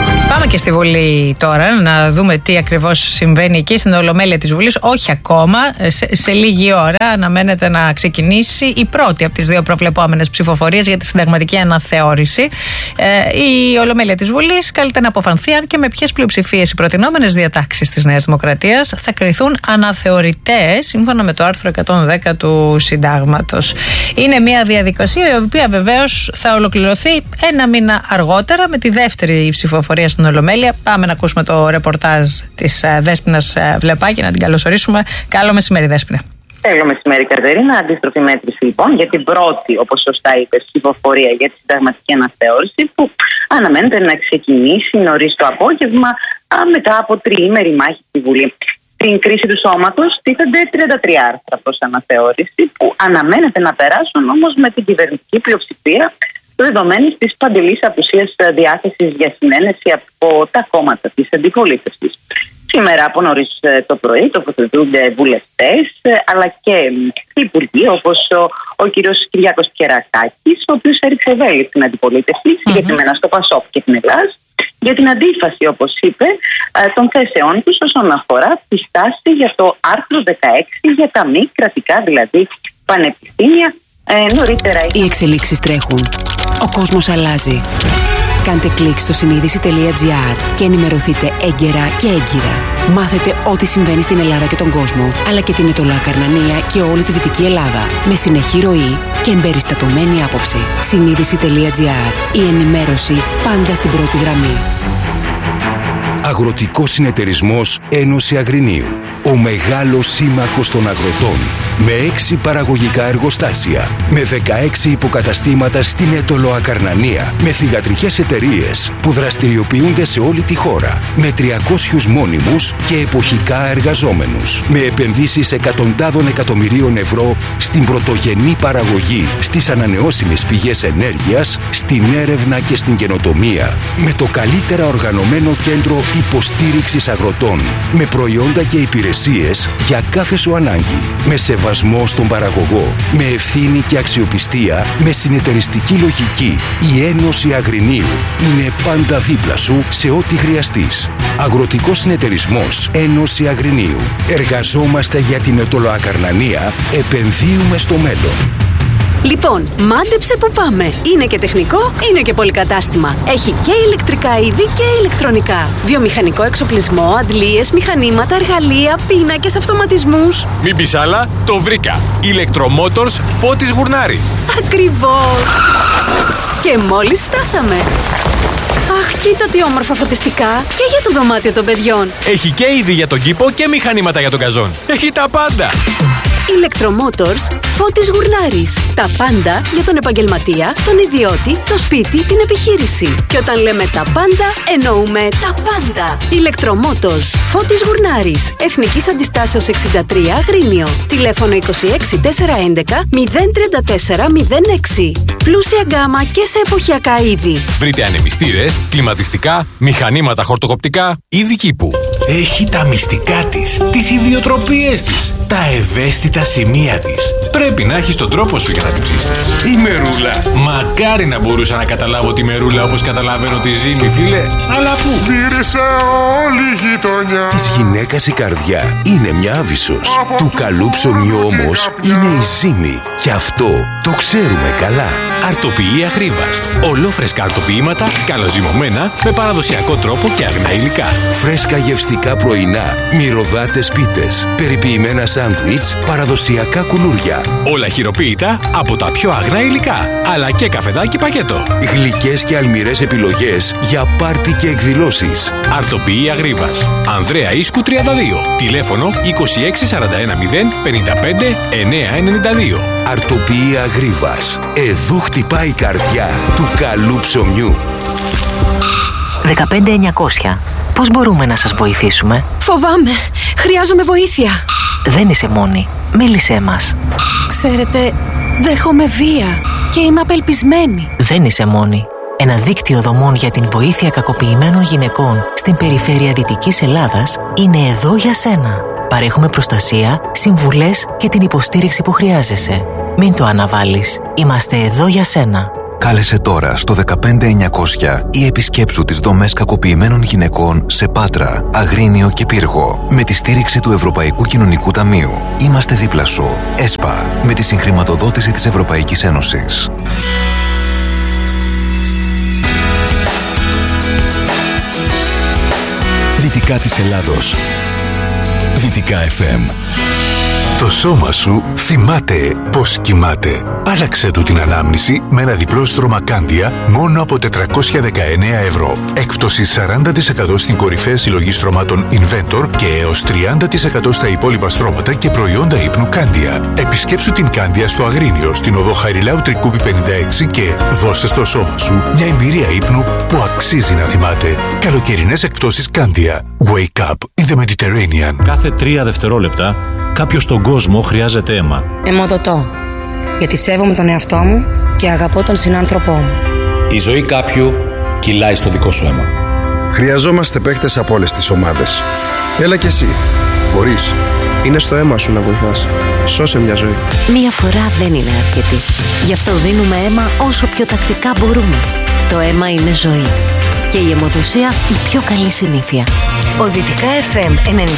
Πάμε και στη Βουλή τώρα να δούμε τι ακριβώς συμβαίνει εκεί στην Ολομέλεια της Βουλής. Όχι ακόμα, σε λίγη ώρα αναμένεται να ξεκινήσει η πρώτη από τις δύο προβλεπόμενες ψηφοφορίες για τη συνταγματική αναθεώρηση. Η Ολομέλεια της Βουλής καλείται να αποφανθεί αν και με ποιες πλειοψηφίες οι προτινόμενες διατάξεις της Νέας Δημοκρατίας θα κριθούν αναθεωρητές σύμφωνα με το άρθρο 110 του Συντάγματος. Είναι μια διαδικασία η οποία βεβαίως θα ολοκληρωθεί ένα μήνα αργότερα με τη δεύτερη ψηφοφορία στην Ολομέλεια. Πάμε να ακούσουμε το ρεπορτάζ της Δέσποινας Βλεπάκη, να την καλωσορίσουμε. Καλό μεσημέρι, Δέσποινα. Καλό μεσημέρι, Κατερίνα. Αντίστροφη μέτρηση λοιπόν για την πρώτη, όπως σωστά είπες, ψηφοφορία για τη συνταγματική αναθεώρηση που αναμένεται να ξεκινήσει νωρίς το απόγευμα μετά από τριήμερη μάχη στη Βουλή. Στην κρίση του σώματος τίθενται 33 άρθρα προς αναθεώρηση που αναμένεται να περάσουν όμως με την κυβερνητική πλειοψηφία δεδομένης της παντελής απουσίας διάθεσης για συνένεση από τα κόμματα της αντιπολίτευσης. Σήμερα από νωρίς το πρωί τοποθετούνται βουλευτές αλλά και υπουργοί όπως ο κύριος Κυριάκος Κερακάκης, ο οποίος έριξε βέλη στην αντιπολίτευση, συγκεκριμένα στο ΠΑΣΟΚ και την Ελλάδα, για την αντίφαση, όπως είπε, των θέσεών τους όσον αφορά τη στάση για το άρθρο 16 για τα μη κρατικά δηλαδή πανεπιστήμια. Νωρίτερα. Οι εξελίξεις τρέχουν. Ο κόσμος αλλάζει. Κάντε κλικ στο συνείδηση.gr και ενημερωθείτε έγκαιρα και έγκυρα. Μάθετε ό,τι συμβαίνει στην Ελλάδα και τον κόσμο, αλλά και την Αιτωλοακαρνανία και όλη τη Δυτική Ελλάδα. Με συνεχή ροή και εμπεριστατωμένη άποψη. Συνείδηση.gr. Η ενημέρωση πάντα στην πρώτη γραμμή. Αγροτικός Συνεταιρισμός Ένωση Αγρινίου. Ο μεγάλος σύμμαχος των αγροτών. Με 6 παραγωγικά εργοστάσια. Με 16 υποκαταστήματα στην Αιτωλοακαρνανία. Με θυγατρικές εταιρείες που δραστηριοποιούνται σε όλη τη χώρα. Με 300 μόνιμους και εποχικά εργαζόμενους. Με επενδύσεις εκατοντάδων εκατομμυρίων ευρώ στην πρωτογενή παραγωγή, στις ανανεώσιμες πηγές ενέργειας, στην έρευνα και στην καινοτομία. Με το καλύτερα οργανωμένο κέντρο υποστήριξης αγροτών. Με προϊόντα και υπηρεσίες για κάθε σου ανάγκη. Με σεβασμό στον παραγωγό. Με ευθύνη και αξιοπιστία. Με συνεταιριστική λογική. Η Ένωση Αγρινίου είναι πάντα δίπλα σου σε ό,τι χρειαστείς. Αγροτικός Συνεταιρισμός Ένωση Αγρινίου. Εργαζόμαστε για την Αιτωλοακαρνανία. Επενδύουμε στο μέλλον. Λοιπόν, μάντεψε που πάμε. Είναι και τεχνικό, είναι και πολυκατάστημα. Έχει και ηλεκτρικά είδη και ηλεκτρονικά. Βιομηχανικό εξοπλισμό, αντλίες, μηχανήματα, εργαλεία, πίνακες, αυτοματισμούς. Μην πεις άλλα, το βρήκα. Electromotors Φώτης Γουρνάρης. Ακριβώς. Και μόλις φτάσαμε. Αχ, κοίτα τι όμορφα φωτιστικά. Και για το δωμάτιο των παιδιών. Έχει και είδη για τον κήπο και μηχανήματα για τον καζόν. Έχει τα πάντα. Electromotors Φώτης Γουρνάρης. Τα πάντα για τον επαγγελματία, τον ιδιώτη, το σπίτι, την επιχείρηση. Και όταν λέμε τα πάντα, εννοούμε τα πάντα. Electromotors Φώτης Γουρνάρης. Εθνικής Αντιστάσεως 63 Αγρίνιο. Τηλέφωνο 26 411 034 06. Πλούσια γκάμα και σε εποχιακά είδη. Βρείτε ανεμιστήρες, κλιματιστικά, μηχανήματα χορτοκοπτικά, είδη κήπου. Έχει τα μυστικά της, τις ιδιοτροπίες της, τα ευαίσθητα σημεία της. Πρέπει να έχεις τον τρόπο σου για να την ψήσεις. Η μερούλα. Μακάρι να μπορούσα να καταλάβω τη μερούλα όπως καταλαβαίνω τη ζύμη, φίλε. Αλλά πού? Μύρισε όλη η γειτονιά. Της γυναίκας η καρδιά είναι μια άβυσσος. Του καλού ψωμιού όμως είναι η ζύμη. Και αυτό το ξέρουμε καλά. Αρτοποιεί Αγρίβας. Ολόφρεσκα αρτοποιήματα, καλοζυμωμένα, με παραδοσιακό τρόπο και αγνά υλικά. Φρέσκα γευστικά πρωινά, μυρωδάτες πίτες, περιποιημένα σάντουιτς, παραδοσιακά κουλούρια. Όλα χειροποίητα από τα πιο αγνά υλικά, αλλά και καφεδάκι πακέτο. Γλυκές και αλμυρές επιλογές για πάρτι και εκδηλώσεις. Αρτοποιεί Αγρίβας. Ανδρέα Ίσκου 32. Τηλέφωνο 26 41 0 55 992. Αρτοποιεί Αγρίβας. Εδού χτυπάει η καρδιά του καλού ψωμιού. 15900. Πώς μπορούμε να σας βοηθήσουμε? Φοβάμαι. Χρειάζομαι βοήθεια. Δεν είσαι μόνη. Μίλησέ μας. Ξέρετε, δέχομαι βία και είμαι απελπισμένη. Δεν είσαι μόνη. Ένα δίκτυο δομών για την βοήθεια κακοποιημένων γυναικών στην περιφέρεια Δυτικής Ελλάδας είναι εδώ για σένα. Παρέχουμε προστασία, συμβουλές και την υποστήριξη που χρειάζεσαι. Μην το αναβάλεις. Είμαστε εδώ για σένα. Κάλεσε τώρα στο 15900 ή επισκέψου τις δομές κακοποιημένων γυναικών σε Πάτρα, Αγρίνιο και Πύργο. Με τη στήριξη του Ευρωπαϊκού Κοινωνικού Ταμείου. Είμαστε δίπλα σου. ΕΣΠΑ. Με τη συγχρηματοδότηση της Ευρωπαϊκής Ένωσης. Δυτικά της Ελλάδος. Δυτικά FM. Το σώμα σου θυμάται πώς κοιμάται. Άλλαξε του την ανάμνηση με ένα διπλό στρώμα Κάντια μόνο από 419 ευρώ. Έκπτωση 40% στην κορυφαία συλλογή στρωμάτων Inventor και έως 30% στα υπόλοιπα στρώματα και προϊόντα ύπνου Κάντια. Επισκέψου την Κάντια στο Αγρίνιο, στην οδό Χαριλάου Τρικούπη 56 και δώσε στο σώμα σου μια εμπειρία ύπνου που αξίζει να θυμάται. Καλοκαιρινές εκπτώσεις Κάντια. Wake up in the Mediterranean. Κάθε 3 δευτερόλεπτα κάποιος στον κόσμο χρειάζεται αίμα. Αιμοδοτώ. Γιατί σέβομαι τον εαυτό μου και αγαπώ τον συνάνθρωπό μου. Η ζωή κάποιου κυλάει στο δικό σου αίμα. Χρειαζόμαστε παίκτες από όλες τις ομάδες. Έλα κι εσύ. Μπορείς. Είναι στο αίμα σου να βοηθάς. Σώσε μια ζωή. Μία φορά δεν είναι αρκετή. Γι' αυτό δίνουμε αίμα όσο πιο τακτικά μπορούμε. Το αίμα είναι ζωή. Και η αιμοδοσία η πιο καλή συνήθεια. Ο Δυτικά FM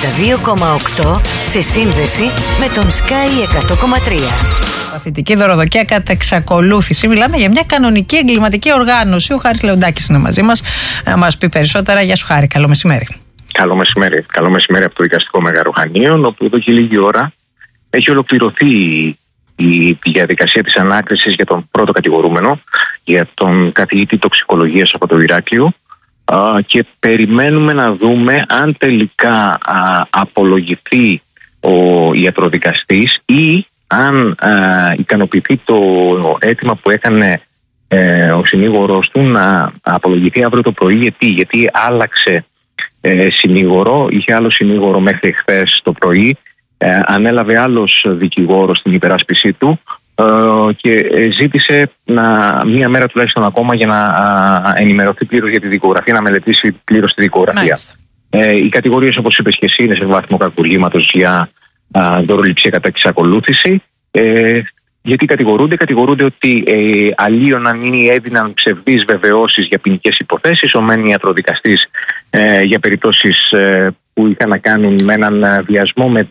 92,8 σε σύνδεση με τον Sky 100,3. Παθητική δωροδοκία κατά εξακολούθηση. Μιλάμε για μια κανονική εγκληματική οργάνωση. Ο Χάρης Λεοντάκης είναι μαζί μας να μας πει περισσότερα. Γεια σου Χάρη, καλό μεσημέρι. Καλό μεσημέρι. Καλό μεσημέρι από το Δικαστικό Μεγαροχανίων, όπου εδώ και λίγη ώρα έχει ολοκληρωθεί η διαδικασία της ανάκρισης για τον πρώτο κατηγορούμενο, για τον καθηγητή τοξικολογίας από το Ηράκλειο, και περιμένουμε να δούμε αν τελικά απολογηθεί ο ιατροδικαστής ή αν ικανοποιηθεί το αίτημα που έκανε ο συνήγορος του να απολογηθεί αύριο το πρωί. Γιατί άλλαξε συνήγορο, είχε άλλο συνήγορο μέχρι χθες το πρωί, ανέλαβε άλλος δικηγόρος στην υπεράσπιση του και ζήτησε μία μέρα τουλάχιστον ακόμα για να ενημερωθεί πλήρως για τη δικογραφία, να μελετήσει πλήρως τη δικογραφία. Οι κατηγορίες, όπως είπες και εσύ, είναι σε βάθμο κακουργήματος για δωροληψία κατά εξακολούθηση. Γιατί κατηγορούνται ότι αλλίωναν ή έδιναν ψευδείς βεβαιώσεις για ποινικές υποθέσεις. Ο μεν ιατροδικαστής για περιπτώσεις που είχαν να κάνουν με έναν βιασμό, με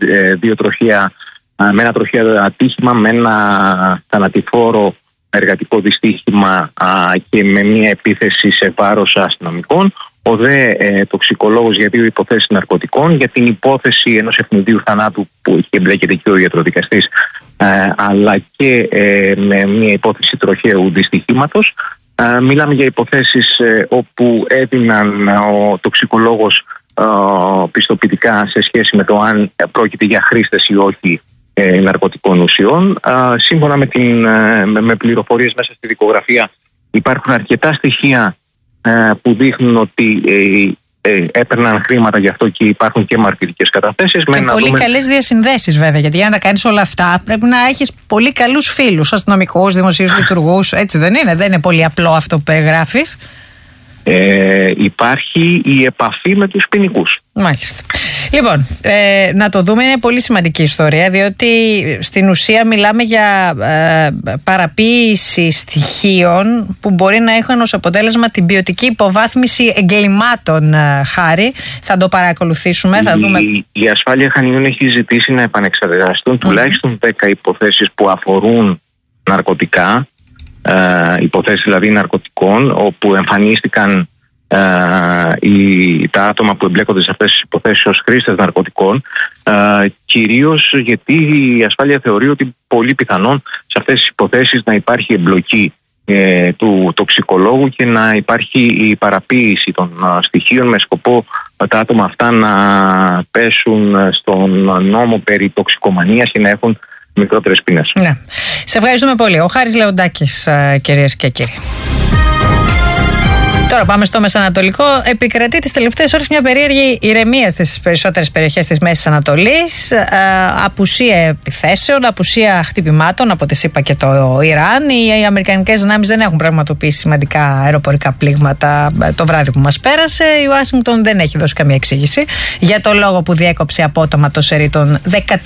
με ένα τροχαίο ατύχημα, με ένα θανατηφόρο εργατικό δυστύχημα και με μια επίθεση σε βάρος αστυνομικών. Ο δε τοξικολόγος για 2 υποθέσεις ναρκωτικών, για την υπόθεση ενός ευνηδίου θανάτου που είχε εμπλέκεται και ο ιατροδικαστής, αλλά και με μια υπόθεση τροχαίου δυστυχήματος. Μιλάμε για υποθέσεις όπου έδιναν ο τοξικολόγος πιστοποιητικά σε σχέση με το αν πρόκειται για χρήστες ή όχι ναρκωτικών ουσιών. Σύμφωνα με πληροφορίες μέσα στη δικογραφία, υπάρχουν αρκετά στοιχεία που δείχνουν ότι έπαιρναν χρήματα γι' αυτό και υπάρχουν και μαρτυρικές καταθέσεις. Και πολύ καλές διασυνδέσεις βέβαια, γιατί για να κάνεις όλα αυτά πρέπει να έχεις πολύ καλούς φίλους, αστυνομικούς, δημοσίους λειτουργούς, έτσι δεν είναι? Δεν είναι πολύ απλό αυτό που περιγράφεις. Υπάρχει η επαφή με τους ποινικούς. Μάλιστα. Λοιπόν, να το δούμε, είναι πολύ σημαντική ιστορία, διότι στην ουσία μιλάμε για παραποίηση στοιχείων που μπορεί να έχουν ως αποτέλεσμα την ποιοτική υποβάθμιση εγκλημάτων, Χάρη. Θα το παρακολουθήσουμε, θα δούμε. Η Ασφάλεια Χανίων έχει ζητήσει να επανεξεταστούν τουλάχιστον 10 υποθέσεις που αφορούν ναρκωτικά, υποθέσεις δηλαδή ναρκωτικών, όπου εμφανίστηκαν τα άτομα που εμπλέκονται σε αυτές τις υποθέσεις ως χρήστες ναρκωτικών, κυρίως γιατί η Ασφάλεια θεωρεί ότι πολύ πιθανόν σε αυτές τις υποθέσεις να υπάρχει εμπλοκή του τοξικολόγου και να υπάρχει η παραποίηση των στοιχείων με σκοπό τα άτομα αυτά να πέσουν στον νόμο περί τοξικομανίας και να έχουν μικρότερες ποινές. Ναι. Σε ευχαριστούμε πολύ. Ο Χάρης Λεοντάκης, κυρίες και κύριοι. Τώρα πάμε στο Μεσανατολικό. Επικρατεί τις τελευταίες ώρες μια περίεργη ηρεμία στις περισσότερες περιοχές της Μέσης Ανατολής. Απουσία επιθέσεων, απουσία χτυπημάτων από τη ΣΥΠΑ και το Ιράν. Οι αμερικανικές δυνάμεις δεν έχουν πραγματοποιήσει σημαντικά αεροπορικά πλήγματα το βράδυ που μας πέρασε. Η Ουάσιγκτον δεν έχει δώσει καμία εξήγηση για το λόγο που διέκοψε απότομα το σερί των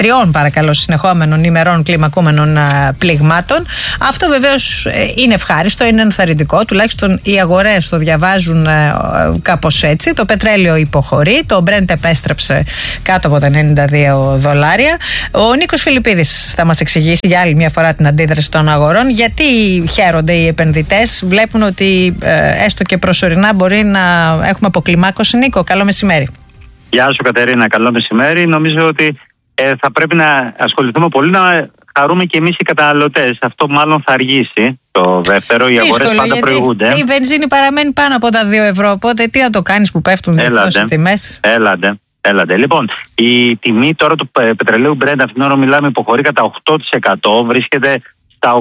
13 συνεχόμενων ημερών κλιμακούμενων πλήγματων. Αυτό βεβαίως είναι ευχάριστο, είναι ενθαρρυντικό. Τουλάχιστον οι αγορές το διαβάζουν κάπως έτσι. Το πετρέλαιο υποχωρεί, το Brent επέστρεψε κάτω από τα $92. Ο Νίκος Φιλιππίδης θα μας εξηγήσει για άλλη μια φορά την αντίδραση των αγορών. Γιατί χαίρονται οι επενδυτές, βλέπουν ότι έστω και προσωρινά μπορεί να έχουμε αποκλιμάκωση. Νίκο, καλό μεσημέρι. Γεια σου Κατερίνα, καλό μεσημέρι. Νομίζω ότι θα πρέπει να ασχοληθούμε πολύ, να χαρούμε και εμείς οι καταναλωτές. Αυτό μάλλον θα αργήσει το δεύτερο. Οι αγορές πάντα προηγούνται. Η βενζίνη παραμένει πάνω από τα €2. Οπότε τι να το κάνεις που πέφτουν διεθνώς οι τιμές. Έλατε. Λοιπόν, η τιμή τώρα του πετρελαίου Brent, αυτήν την ώρα μιλάμε, υποχωρεί κατά 8%. Βρίσκεται στα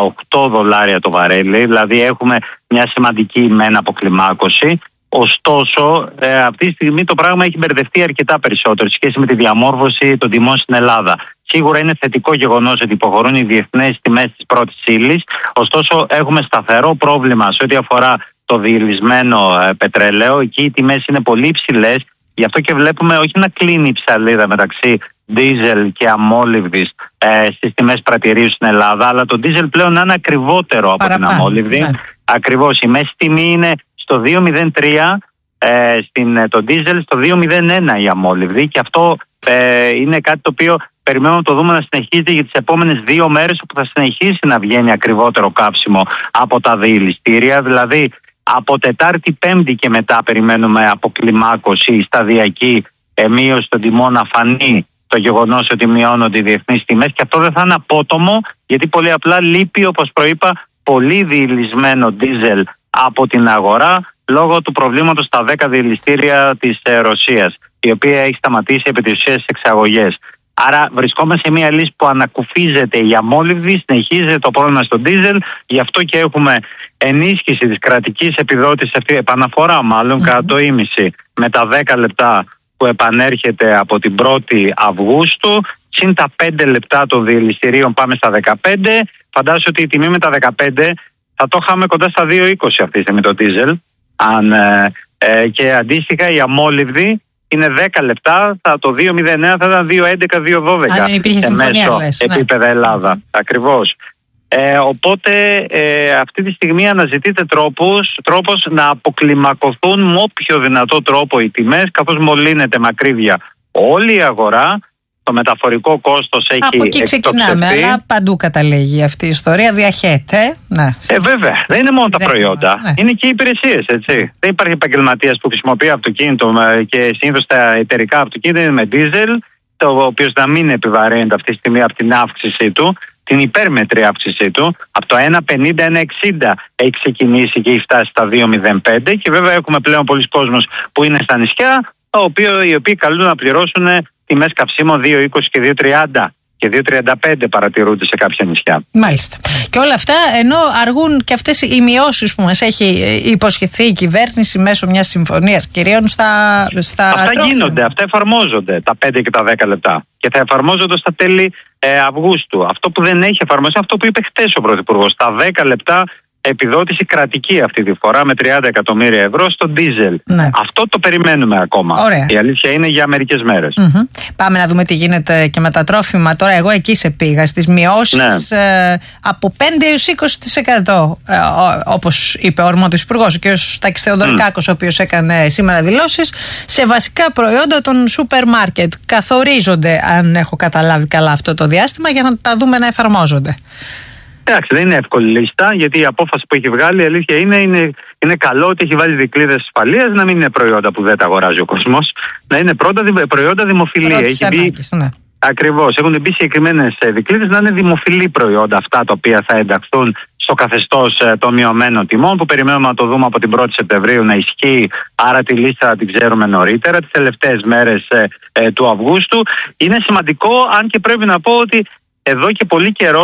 $88 το βαρέλι. Δηλαδή έχουμε μια σημαντική μεν αποκλιμάκωση. Ωστόσο, αυτή τη στιγμή το πράγμα έχει μπερδευτεί αρκετά περισσότερο σε σχέση με τη διαμόρφωση των τιμών στην Ελλάδα. Σίγουρα είναι θετικό γεγονός ότι υποχωρούν οι διεθνές τιμές της πρώτης ύλης. Ωστόσο, έχουμε σταθερό πρόβλημα σε ό,τι αφορά το διελισμένο πετρέλαιο. Εκεί οι τιμές είναι πολύ υψηλές. Γι' αυτό και βλέπουμε όχι να κλείνει η ψαλίδα μεταξύ ντίζελ και αμόλυβδης στις τιμές πρατηρίου στην Ελλάδα, αλλά το ντίζελ πλέον να είναι ακριβότερο από την αμόλυβδη. Ναι. Ακριβώς. Η μέση τιμή είναι στο 2,03 το ντίζελ, στο 2,01 η αμόλυβδη, και αυτό είναι κάτι το οποίο περιμένουμε να το δούμε να συνεχίζεται για τις επόμενες 2 μέρες, όπου θα συνεχίσει να βγαίνει ακριβότερο κάψιμο από τα διελιστήρια. Δηλαδή από Τετάρτη, Πέμπτη και μετά περιμένουμε αποκλιμάκωση, σταδιακή μείωση των τιμών, να φανεί το γεγονός ότι μειώνονται οι διεθνείς τιμές, και αυτό δεν θα είναι απότομο, γιατί πολύ απλά λείπει, όπως προείπα, πολύ διελισμένο ντίζελ από την αγορά λόγω του προβλήματος στα 10 διελιστήρια της Ρωσίας, η οποία έχει σταματήσει επί της ουσίας τις εξαγωγές. Άρα βρισκόμαστε σε μια λύση που ανακουφίζεται η αμόλυβδη, συνεχίζεται το πρόβλημα στο ντίζελ, γι' αυτό και έχουμε ενίσχυση της κρατικής επιδότησης, αυτή επαναφορά μάλλον κατά το ίμιση, με τα 10 λεπτά που επανέρχεται από την 1η Αυγούστου, συν τα 5 λεπτά των διελιστηρίων πάμε στα 15. Φαντάζομαι ότι η τιμή με τα 15 θα το είχαμε κοντά στα 2,20 αυτή τη στιγμή το ντίζελ. Και αντίστοιχα η αμόλυβδη είναι 10 λεπτά, το 2,09 θα ήταν 2,11-2,12 σε μέσο επίπεδα Ελλάδα. Ακριβώς. Οπότε αυτή τη στιγμή αναζητείται τρόπος να αποκλιμακωθούν με όποιο δυνατό τρόπο οι τιμές, καθώς μολύνεται μακρύδια όλη η αγορά. Το μεταφορικό κόστος έχει από εκεί ξεκινάμε, αλλά παντού καταλήγει αυτή η ιστορία, διαχέεται. Ναι. Βέβαια, δεν είναι μόνο τα προϊόντα, είναι και οι υπηρεσίες, έτσι. Δεν υπάρχει επαγγελματίας που χρησιμοποιεί αυτοκίνητο και συνήθως τα εταιρικά αυτοκίνητα είναι με δίζελ, το οποίο να μην επιβαρύνεται αυτή τη στιγμή από την αύξησή του, την υπέρμετρη αύξησή του. Από το 1,50-1,60 έχει ξεκινήσει και έχει φτάσει στα 2,05, και βέβαια έχουμε πλέον πολλοί κόσμος που είναι στα νησιά, οι οποίοι καλούν να πληρώσουν τιμές καυσίμων 2,20 και 2,30 και 2,35 παρατηρούνται σε κάποια νησιά. Μάλιστα. Και όλα αυτά ενώ αργούν και αυτές οι μειώσεις που μας έχει υποσχεθεί η κυβέρνηση μέσω μιας συμφωνίας, κυρίως στα αυτά γίνονται, αυτά εφαρμόζονται τα 5 και τα 10 λεπτά και θα εφαρμόζονται στα τέλη Αυγούστου. Αυτό που δεν έχει εφαρμοστεί, αυτό που είπε χτες ο Πρωθυπουργός, τα 10 λεπτά επιδότηση κρατική αυτή τη φορά με 30 εκατομμύρια ευρώ στο ντίζελ. Ναι. Αυτό το περιμένουμε ακόμα. Ωραία. Η αλήθεια είναι για μερικές μέρες. Πάμε να δούμε τι γίνεται και με τα τρόφιμα. Τώρα εγώ εκεί σε πήγα στις μειώσεις από 5 έως 20%, όπως είπε ο αρμόδιος υπουργός, ο κ. Τάκης Θεοδωρικάκος, ο οποίος έκανε σήμερα δηλώσεις, σε βασικά προϊόντα των σούπερ μάρκετ. Καθορίζονται, αν έχω καταλάβει καλά, αυτό το διάστημα για να τα δούμε να εφαρμόζονται. Εντάξει, δεν είναι εύκολη λίστα, γιατί η απόφαση που έχει βγάλει, η αλήθεια είναι καλό ότι έχει βάλει δικλείδες ασφαλείας, να μην είναι προϊόντα που δεν τα αγοράζει ο κόσμος, να είναι προϊόντα δημοφιλή. Ακριβώς. Έχουν μπει συγκεκριμένες δικλείδες να είναι δημοφιλή προϊόντα αυτά τα οποία θα ενταχθούν στο καθεστώς των μειωμένων τιμών, που περιμένουμε να το δούμε από την 1η Σεπτεμβρίου να ισχύει. Άρα τη λίστα την ξέρουμε νωρίτερα, τις τελευταίες μέρες του Αυγούστου. Είναι σημαντικό, αν και πρέπει να πω ότι εδώ και πολύ καιρό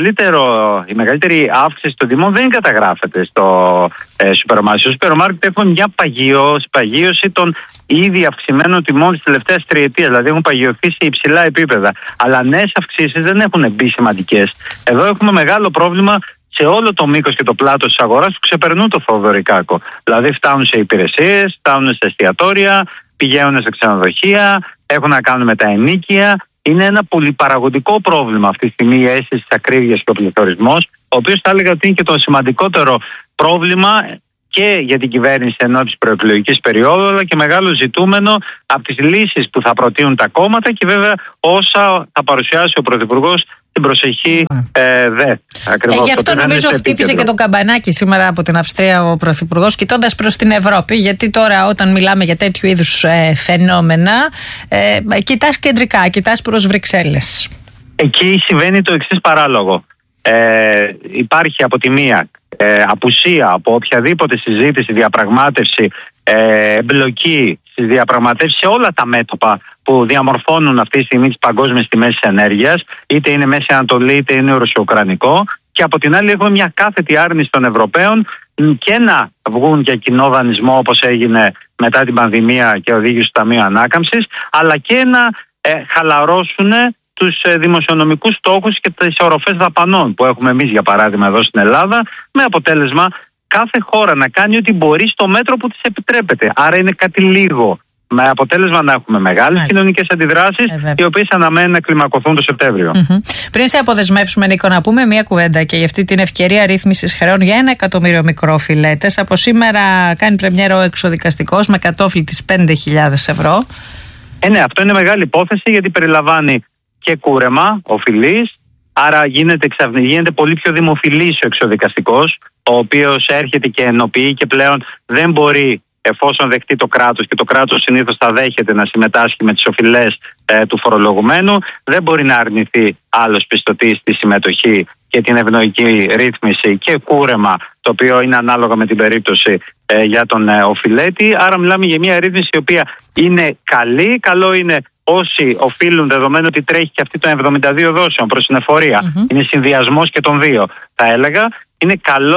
η μεγαλύτερη αύξηση των τιμών δεν καταγράφεται στο σούπερ μάρκετ. Στο σούπερ μάρκετ έχουν μια παγίωση των ήδη αυξημένων τιμών της τελευταίας τριετίας. Δηλαδή έχουν παγιωθεί σε υψηλά επίπεδα. Αλλά νέες αυξήσεις δεν έχουν μπει σημαντικές. Εδώ έχουμε μεγάλο πρόβλημα σε όλο το μήκος και το πλάτος της αγοράς που ξεπερνούν το Θοδωρικάκο. Δηλαδή φτάνουν σε υπηρεσίες, φτάνουν σε εστιατόρια, πηγαίνουν σε ξενοδοχεία, έχουν να κάνουν με τα ενοίκια. Είναι ένα πολυπαραγωγικό πρόβλημα αυτή τη στιγμή η αίσθηση της ακρίβειας και ο πληθωρισμός, ο οποίος θα έλεγα ότι είναι και το σημαντικότερο πρόβλημα και για την κυβέρνηση εν ώψη προεκλογικής περίοδου, αλλά και μεγάλο ζητούμενο από τις λύσεις που θα προτείνουν τα κόμματα και βέβαια όσα θα παρουσιάσει ο Πρωθυπουργός την προσεχή γι' αυτό νομίζω χτύπησε και το καμπανάκι σήμερα από την Αυστρία ο Πρωθυπουργός, κοιτώντας προς την Ευρώπη, γιατί τώρα όταν μιλάμε για τέτοιου είδους φαινόμενα κοιτάς κεντρικά, κοιτάς προς Βρυξέλλες. Εκεί συμβαίνει το εξής παράλογο. Υπάρχει από τη μία απουσία από οποιαδήποτε συζήτηση, διαπραγμάτευση, εμπλοκή στις διαπραγματεύσεις σε όλα τα μέτωπα που διαμορφώνουν αυτή τη στιγμή τις παγκόσμιες τιμές της ενέργειας, είτε είναι Μέση Ανατολή είτε είναι ρωσιοκρανικό, και από την άλλη έχουμε μια κάθετη άρνηση των Ευρωπαίων και να βγουν για κοινό δανεισμό όπως έγινε μετά την πανδημία και οδήγησε στο Ταμείο Ανάκαμψης, αλλά και να χαλαρώσουν τους δημοσιονομικούς στόχους και τις οροφές δαπανών που έχουμε εμείς για παράδειγμα εδώ στην Ελλάδα, με αποτέλεσμα κάθε χώρα να κάνει ό,τι μπορεί στο μέτρο που της επιτρέπεται. Άρα είναι κάτι λίγο, με αποτέλεσμα να έχουμε μεγάλες κοινωνικές αντιδράσεις, οι οποίες αναμένουν να κλιμακωθούν το Σεπτέμβριο. Πριν σε αποδεσμεύσουμε, Νίκο, να πούμε μία κουβέντα και για αυτή την ευκαιρία ρύθμισης χρεών για 1 εκατομμύριο μικρόφιλέτες. Από σήμερα κάνει πρεμιέρα ο εξοδικαστικός με κατόφλι της 5.000 ευρώ. Ναι, αυτό είναι μεγάλη υπόθεση γιατί περιλαμβάνει και κούρεμα οφειλής, άρα γίνεται πολύ πιο δημοφιλής ο εξοδικαστικός, ο οποίος έρχεται και ενοποιεί και πλέον δεν μπορεί, εφόσον δεχτεί το κράτος, και το κράτος συνήθως θα δέχεται να συμμετάσχει με τις οφειλές του φορολογουμένου, δεν μπορεί να αρνηθεί άλλος πιστωτής τη συμμετοχή και την ευνοϊκή ρύθμιση και κούρεμα, το οποίο είναι ανάλογα με την περίπτωση για τον οφειλέτη. Άρα μιλάμε για μια ρύθμιση η οποία είναι καλή. Καλό είναι όσοι οφείλουν, δεδομένου ότι τρέχει και αυτή των 72 δόσεων προς την εφορία. Είναι συνδυασμός και των δύο, θα έλεγα. Είναι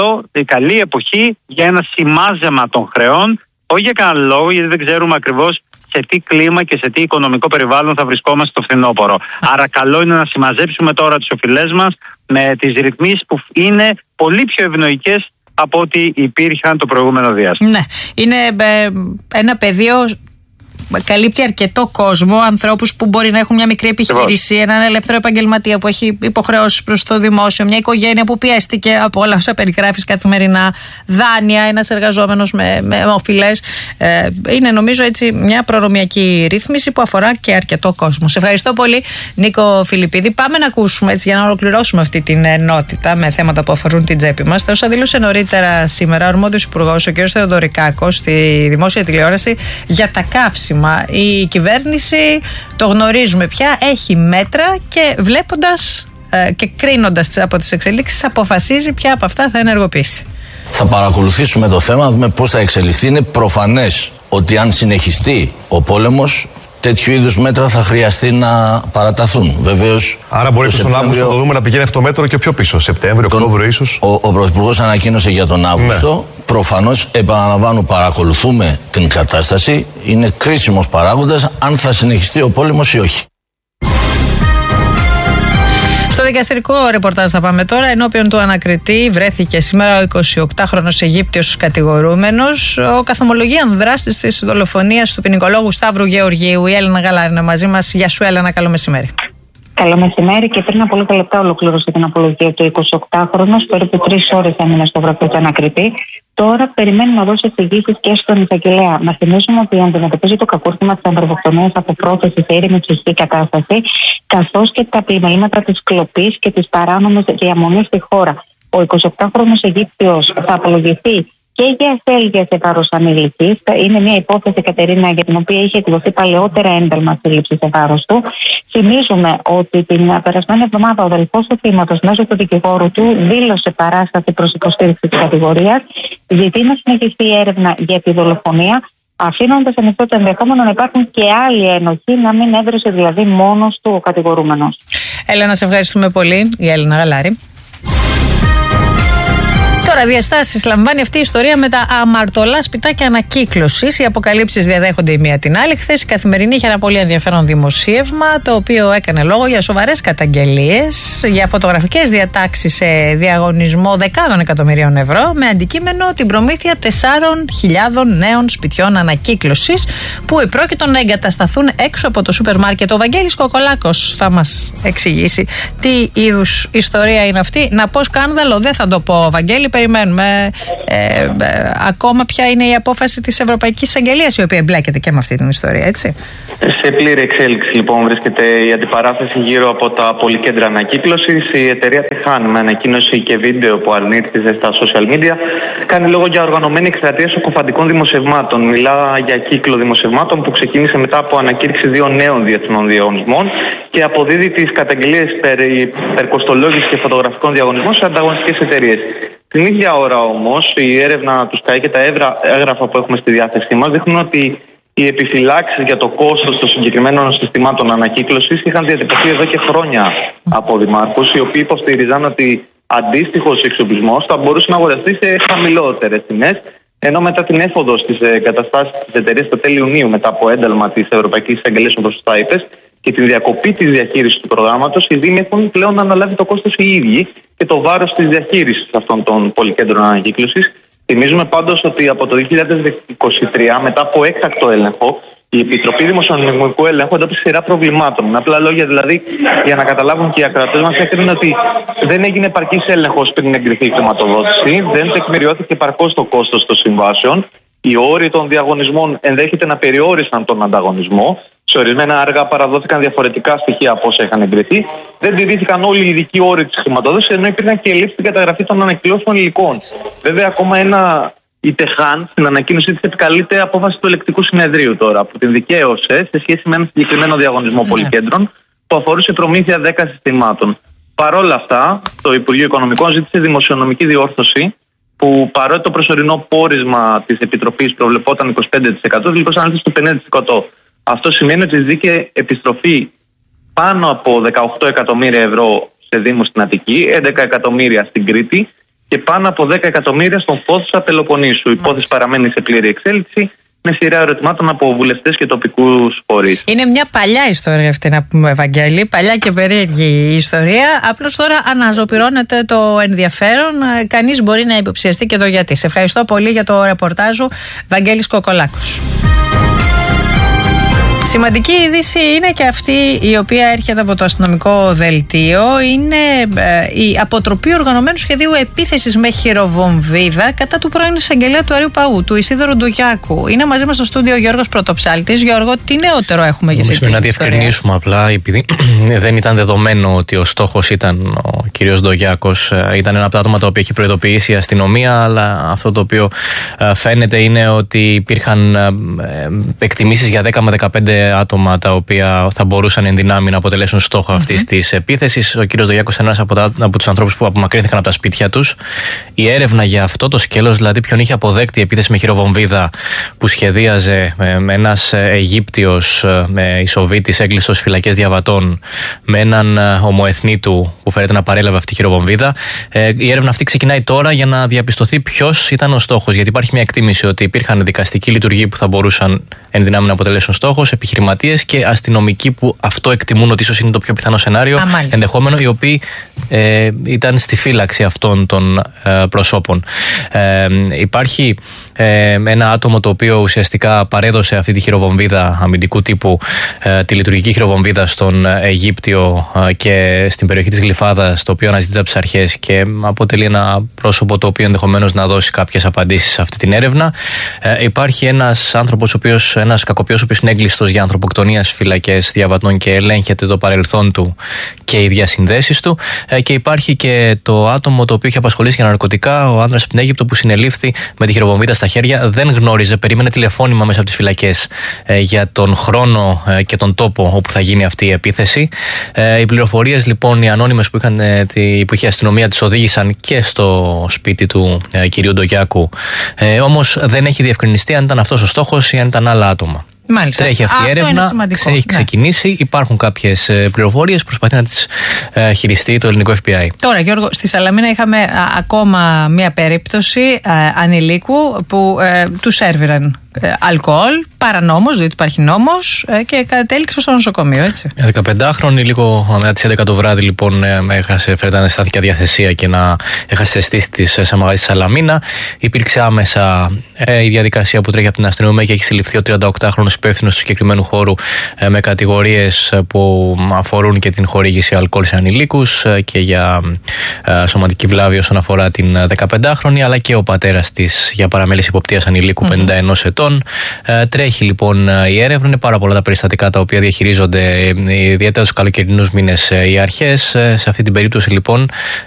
καλή εποχή για ένα σημάζεμα των χρεών, όχι για κανέναν λόγο, γιατί δεν ξέρουμε ακριβώς σε τι κλίμα και σε τι οικονομικό περιβάλλον θα βρισκόμαστε το φθινόπωρο. Άρα καλό είναι να συμμαζέψουμε τώρα τις οφειλές μας με τις ρυθμίσεις που είναι πολύ πιο ευνοϊκές από ό,τι υπήρχαν το προηγούμενο διάστημα. Ναι, είναι ένα πεδίο. Καλύπτει αρκετό κόσμο, ανθρώπους που μπορεί να έχουν μια μικρή επιχείρηση, έναν ελεύθερο επαγγελματία που έχει υποχρεώσεις προς το δημόσιο, μια οικογένεια που πιέστηκε από όλα όσα περιγράφεις καθημερινά, δάνεια, ένας εργαζόμενος με οφειλές. Είναι νομίζω έτσι μια προνομιακή ρύθμιση που αφορά και αρκετό κόσμο. Σε ευχαριστώ πολύ, Νίκο Φιλιππίδη. Πάμε να ακούσουμε έτσι για να ολοκληρώσουμε αυτή την ενότητα με θέματα που αφορούν την τσέπη μας. Όσα δήλωσε νωρίτερα σήμερα ο αρμόδιος υπουργός, ο κ. Θεοδωρικάκος, στη δημόσια τηλεόραση για τα καύσιμα. Η κυβέρνηση, το γνωρίζουμε πια, έχει μέτρα και βλέποντας και κρίνοντας από τις εξελίξεις αποφασίζει ποια από αυτά θα ενεργοποιήσει. Θα παρακολουθήσουμε το θέμα, να δούμε πώς θα εξελιχθεί. Είναι προφανές ότι αν συνεχιστεί ο πόλεμος, τέτοιου είδους μέτρα θα χρειαστεί να παραταθούν. Βεβαίως. Άρα μπορεί στον Αύγουστο να το δούμε να πηγαίνει αυτό το μέτρο και πιο πίσω, Σεπτέμβριο, Οκτώβριο ίσως. Ο Πρωθυπουργός ανακοίνωσε για τον Αύγουστο. Ναι. Προφανώς, επαναλαμβάνω, παρακολουθούμε την κατάσταση. Είναι κρίσιμος παράγοντας αν θα συνεχιστεί ο πόλεμος ή όχι. Στο δικαστηρικό ρεπορτάζ θα πάμε τώρα. Ενώπιον του ανακριτή βρέθηκε σήμερα ο 28χρονος Αιγύπτιος κατηγορούμενος, ο καθομολογίαν δράστης της δολοφονίας του ποινικολόγου Σταύρου Γεωργίου. Η Έλενα Γαλάρη είναι μαζί μας. Γεια σου, Έλενα, καλό μεσημέρι. Καλό μεσημέρι, και πριν από λίγα λεπτά ολοκλήρωσε την απολογία του 28χρονος. Περίπου 3 ώρες έμεινε στο γραφείο του ανακριτή. Τώρα περιμένει να δώσει εξηγήσεις και στον εισαγγελέα. Να θυμίσουμε ότι αντιμετωπίζει το κακούρθημα της ανθρωποκτονίας από πρόθεση σε ήρεμη ψυχική κατάσταση, καθώς και τα πλημελήματα της κλοπής και της παράνομης διαμονής στη χώρα. Ο 28χρονος Αιγύπτιος θα απολογηθεί και για ασέλγεια σε βάρος ανήλικης. Είναι μια υπόθεση, Κατερίνα, για την οποία είχε εκδοθεί παλαιότερα ένταλμα σύλληψη σε βάρος του. Θυμίζουμε ότι την περασμένη εβδομάδα ο αδελφός του θύματος μέσω του δικηγόρου του δήλωσε παράσταση προς υποστήριξη της κατηγορίας. Ζητεί να συνεχιστεί η έρευνα για τη δολοφονία, αφήνοντας ανοιχτό το ενδεχόμενο να υπάρχουν και άλλοι ένοχοι, να μην έδρασε δηλαδή μόνος του ο κατηγορούμενος. Έλενα, σε ευχαριστούμε πολύ. Η Έλληνα Γαλάρη. Τώρα, διαστάσεις λαμβάνει αυτή η ιστορία με τα αμαρτωλά σπιτάκια ανακύκλωσης. Οι αποκαλύψεις διαδέχονται η μία την άλλη. Χθες η Καθημερινή είχε ένα πολύ ενδιαφέρον δημοσίευμα, το οποίο έκανε λόγο για σοβαρές καταγγελίες για φωτογραφικές διατάξεις σε διαγωνισμό δεκάδων εκατομμυρίων ευρώ, με αντικείμενο την προμήθεια 4.000 νέων σπιτιών ανακύκλωσης που επρόκειτο να εγκατασταθούν έξω από το σούπερ μάρκετ. Ο Βαγγέλης Κοκολάκος θα μας εξηγήσει τι είδους ιστορία είναι αυτή. Να πω σκάνδαλο, δεν θα το πω, Βαγγέλη. Περιμένουμε ακόμα ποια είναι η απόφαση της Ευρωπαϊκής Εισαγγελίας, η οποία εμπλέκεται και με αυτή την ιστορία, έτσι. Σε πλήρη εξέλιξη λοιπόν βρίσκεται η αντιπαράθεση γύρω από τα πολυκέντρα ανακύκλωσης. Η εταιρεία Τεχάν, με ανακοίνωση και βίντεο που αρνήθηκε στα social media, κάνει λόγο για οργανωμένη εκστρατεία σοκοφαντικών δημοσιευμάτων. Μιλά για κύκλο δημοσιευμάτων που ξεκίνησε μετά από ανακήρυξη 2 νέων διεθνών διαγωνισμών και αποδίδει τις καταγγελίες περί περκοστολόγησης και φωτογραφικών διαγωνισμών σε ανταγωνιστικές εταιρείες. Την ίδια ώρα όμως, η έρευνα του ΣΚΑΙ και τα έγγραφα που έχουμε στη διάθεσή μας δείχνουν ότι οι επιφυλάξεις για το κόστος των συγκεκριμένων συστημάτων ανακύκλωσης είχαν διατυπωθεί εδώ και χρόνια από δημάρχους, οι οποίοι υποστήριζαν ότι αντίστοιχος εξοπλισμός θα μπορούσε να αγοραστεί σε χαμηλότερες τιμές, ενώ μετά την έφοδο στις εγκαταστάσεις της εταιρείας το τέλη Ιουνίου, μετά από ένταλμα της Ευρωπαϊκής Εισαγγελίας, όπως σωστά είπες, και τη διακοπή της διαχείρισης του προγράμματος, οι Δήμοι έχουν πλέον αναλάβει το κόστος οι ίδιοι και το βάρος της διαχείρισης αυτών των πολυκέντρων ανακύκλωσης. Θυμίζουμε πάντως ότι από το 2023, μετά από έκτακτο έλεγχο, η Επιτροπή Δημοσιονομικού Ελέγχου εντόπισε σειρά προβλημάτων. Με απλά λόγια δηλαδή, για να καταλάβουν και οι ακροατές μας, έκρινε ότι δεν έγινε επαρκής έλεγχος πριν εγκριθεί η χρηματοδότηση, δεν τεκμηριώθηκε επαρκώς το κόστος των συμβάσεων, οι όροι των διαγωνισμών ενδέχεται να περιόρισαν τον ανταγωνισμό. Σε ορισμένα έργα παραδόθηκαν διαφορετικά στοιχεία από όσα είχαν εγκριθεί. Δεν τηρήθηκαν όλοι οι ειδικοί όροι της χρηματοδότησης, ενώ υπήρχαν και ελλείψεις στην καταγραφή των ανακοινώσεων υλικών. Βέβαια, ακόμα η Τεχάν στην ανακοίνωσή της επικαλείται απόφαση του Ελεκτικού Συνεδρίου τώρα, που την δικαίωσε σε σχέση με ένα συγκεκριμένο διαγωνισμό πολυκέντρων που αφορούσε προμήθεια 10 συστημάτων. Παρ' όλα αυτά, το Υπουργείο Οικονομικών ζήτησε δημοσιονομική διόρθωση, που παρότι το προσωρινό πόρισμα της Επιτροπής προβλεπόταν 25%, λοιπόν ανέλθει στο 50%. Αυτό σημαίνει ότι ζήτηκε επιστροφή πάνω από 18 εκατομμύρια ευρώ σε Δήμους στην Αττική, 11 εκατομμύρια στην Κρήτη και πάνω από 10 εκατομμύρια στον Φόθουσα Πελοποννήσου. Η υπόθεση παραμένει σε πλήρη εξέλιξη, με σειρά ερωτημάτων από βουλευτές και τοπικούς φορείς. Είναι μια παλιά ιστορία αυτή, να πούμε, Ευαγγέλη. Παλιά και περίεργη η ιστορία. Απλώς τώρα αναζωπυρώνεται το ενδιαφέρον. Κανείς μπορεί να υποψιαστεί και το γιατί. Σε ευχαριστώ πολύ για το ρεπορτάζ σου, Βαγγέλης Κοκολάκος. Σημαντική είδηση είναι και αυτή η οποία έρχεται από το αστυνομικό δελτίο. Είναι η αποτροπή οργανωμένου σχεδίου επίθεσης με χειροβομβίδα κατά του πρώην εισαγγελέα του Αριού Παού, του Ισίδωρου Ντογιάκου. Είναι μαζί μας στο στούντιο ο Γιώργος Πρωτοψάλτης. Γιώργο, τι νεότερο έχουμε για αυτή να διευκρινίσουμε απλά, επειδή δεν ήταν δεδομένο ότι ο στόχος ήταν ο κύριος Ντογιάκος. Ήταν ένα από τα άτομα τα οποία έχει προειδοποιήσει η αστυνομία, αλλά αυτό το οποίο φαίνεται είναι ότι υπήρχαν εκτιμήσεις για 10 με 15 άτομα τα οποία θα μπορούσαν εν δυνάμει να αποτελέσουν στόχο αυτής της επίθεσης. Ο κύριος Ντογιάκος είναι ένας από τους ανθρώπους που απομακρύνθηκαν από τα σπίτια τους. Η έρευνα για αυτό το σκέλος, δηλαδή ποιον είχε αποδέκτη επίθεση με χειροβομβίδα που σχεδίαζε ένας Αιγύπτιος Ισοβίτης έγκλειστος στις φυλακές διαβατών με έναν ομοεθνίτου που φαίνεται να παρέλαβε αυτή η χειροβομβίδα. Η έρευνα αυτή ξεκινάει τώρα για να διαπιστωθεί ποιος ήταν ο στόχος. Γιατί υπάρχει μια εκτίμηση ότι υπήρχαν δικαστικοί λειτουργοί που θα μπορούσαν εν δυνάμει να αποτελέσουν στόχος, επιχειρηματίες και αστυνομικοί που αυτό εκτιμούν ότι ίσως είναι το πιο πιθανό σενάριο, ενδεχόμενο, οι οποίοι ήταν στη φύλαξη αυτών των προσώπων. Υπάρχει ένα άτομο το οποίο ουσιαστικά παρέδωσε αυτή τη χειροβομβίδα αμυντικού τύπου, τη λειτουργική χειροβομβίδα στον Αιγύπτιο και στην περιοχή της Γλυφάδας, το οποίο αναζητείται από τις αρχές και αποτελεί ένα πρόσωπο το οποίο ενδεχομένως να δώσει κάποιες απαντήσεις σε αυτή την έρευνα. Υπάρχει ένας άνθρωπος, ένας κακοποιός, ο οποίος είναι έγκλειστος για ανθρωποκτονία στις φυλακές διαβατών και ελέγχεται το παρελθόν του και οι διασυνδέσεις του. Και υπάρχει και το άτομο το οποίο είχε απασχολήσει για ναρκωτικά, ο άνδρας από την Αίγυπτο που συνελήφθη με τη χειροβομβίδα στα χέρια. Δεν γνώριζε, περίμενε τηλεφώνημα μέσα από τις φυλακές για τον χρόνο και τον τόπο όπου θα γίνει αυτή η επίθεση. Οι πληροφορίες λοιπόν, οι ανώνυμες που είχε η αστυνομία, τις οδήγησαν και στο σπίτι του κυρίου Ντογιάκου. Όμως δεν έχει διευκρινιστεί αν ήταν αυτός ο στόχος ή αν ήταν άλλα άτομα. Μάλιστα. Τρέχει αυτή η έρευνα, έχει ξεκινήσει, υπάρχουν κάποιες πληροφορίες, προσπαθεί να τις χειριστεί το ελληνικό FBI. Τώρα, Γιώργο, στη Σαλαμίνα είχαμε ακόμα μία περίπτωση ανηλίκου που του σέρβιραν αλκοόλ, παρανόμως, διότι υπάρχει νόμος, και κατέληξε στο νοσοκομείο, έτσι. 15χρονη, λίγο μετά τις 11 το βράδυ, λοιπόν, φέρεται να στάθηκε αδιαθεσία και να έχασε αισθήσεις της σε μαγαζί στη Σαλαμίνα. Υπήρξε άμεσα η διαδικασία που τρέχει από την αστυνομία και έχει συλληφθεί ο 38χρονος υπεύθυνος του συγκεκριμένου χώρου με κατηγορίες που αφορούν και την χορήγηση αλκοόλ σε ανηλίκους και για σωματική βλάβη όσον αφορά την 15χρονη, αλλά και ο πατέρας της για παραμέληση υποπτίας ανηλίκου 51 ετών. Τρέχει λοιπόν η έρευνα, είναι πάρα πολλά τα περιστατικά τα οποία διαχειρίζονται ιδιαίτερα στους καλοκαιρινούς μήνες οι αρχές. Σε αυτή την περίπτωση λοιπόν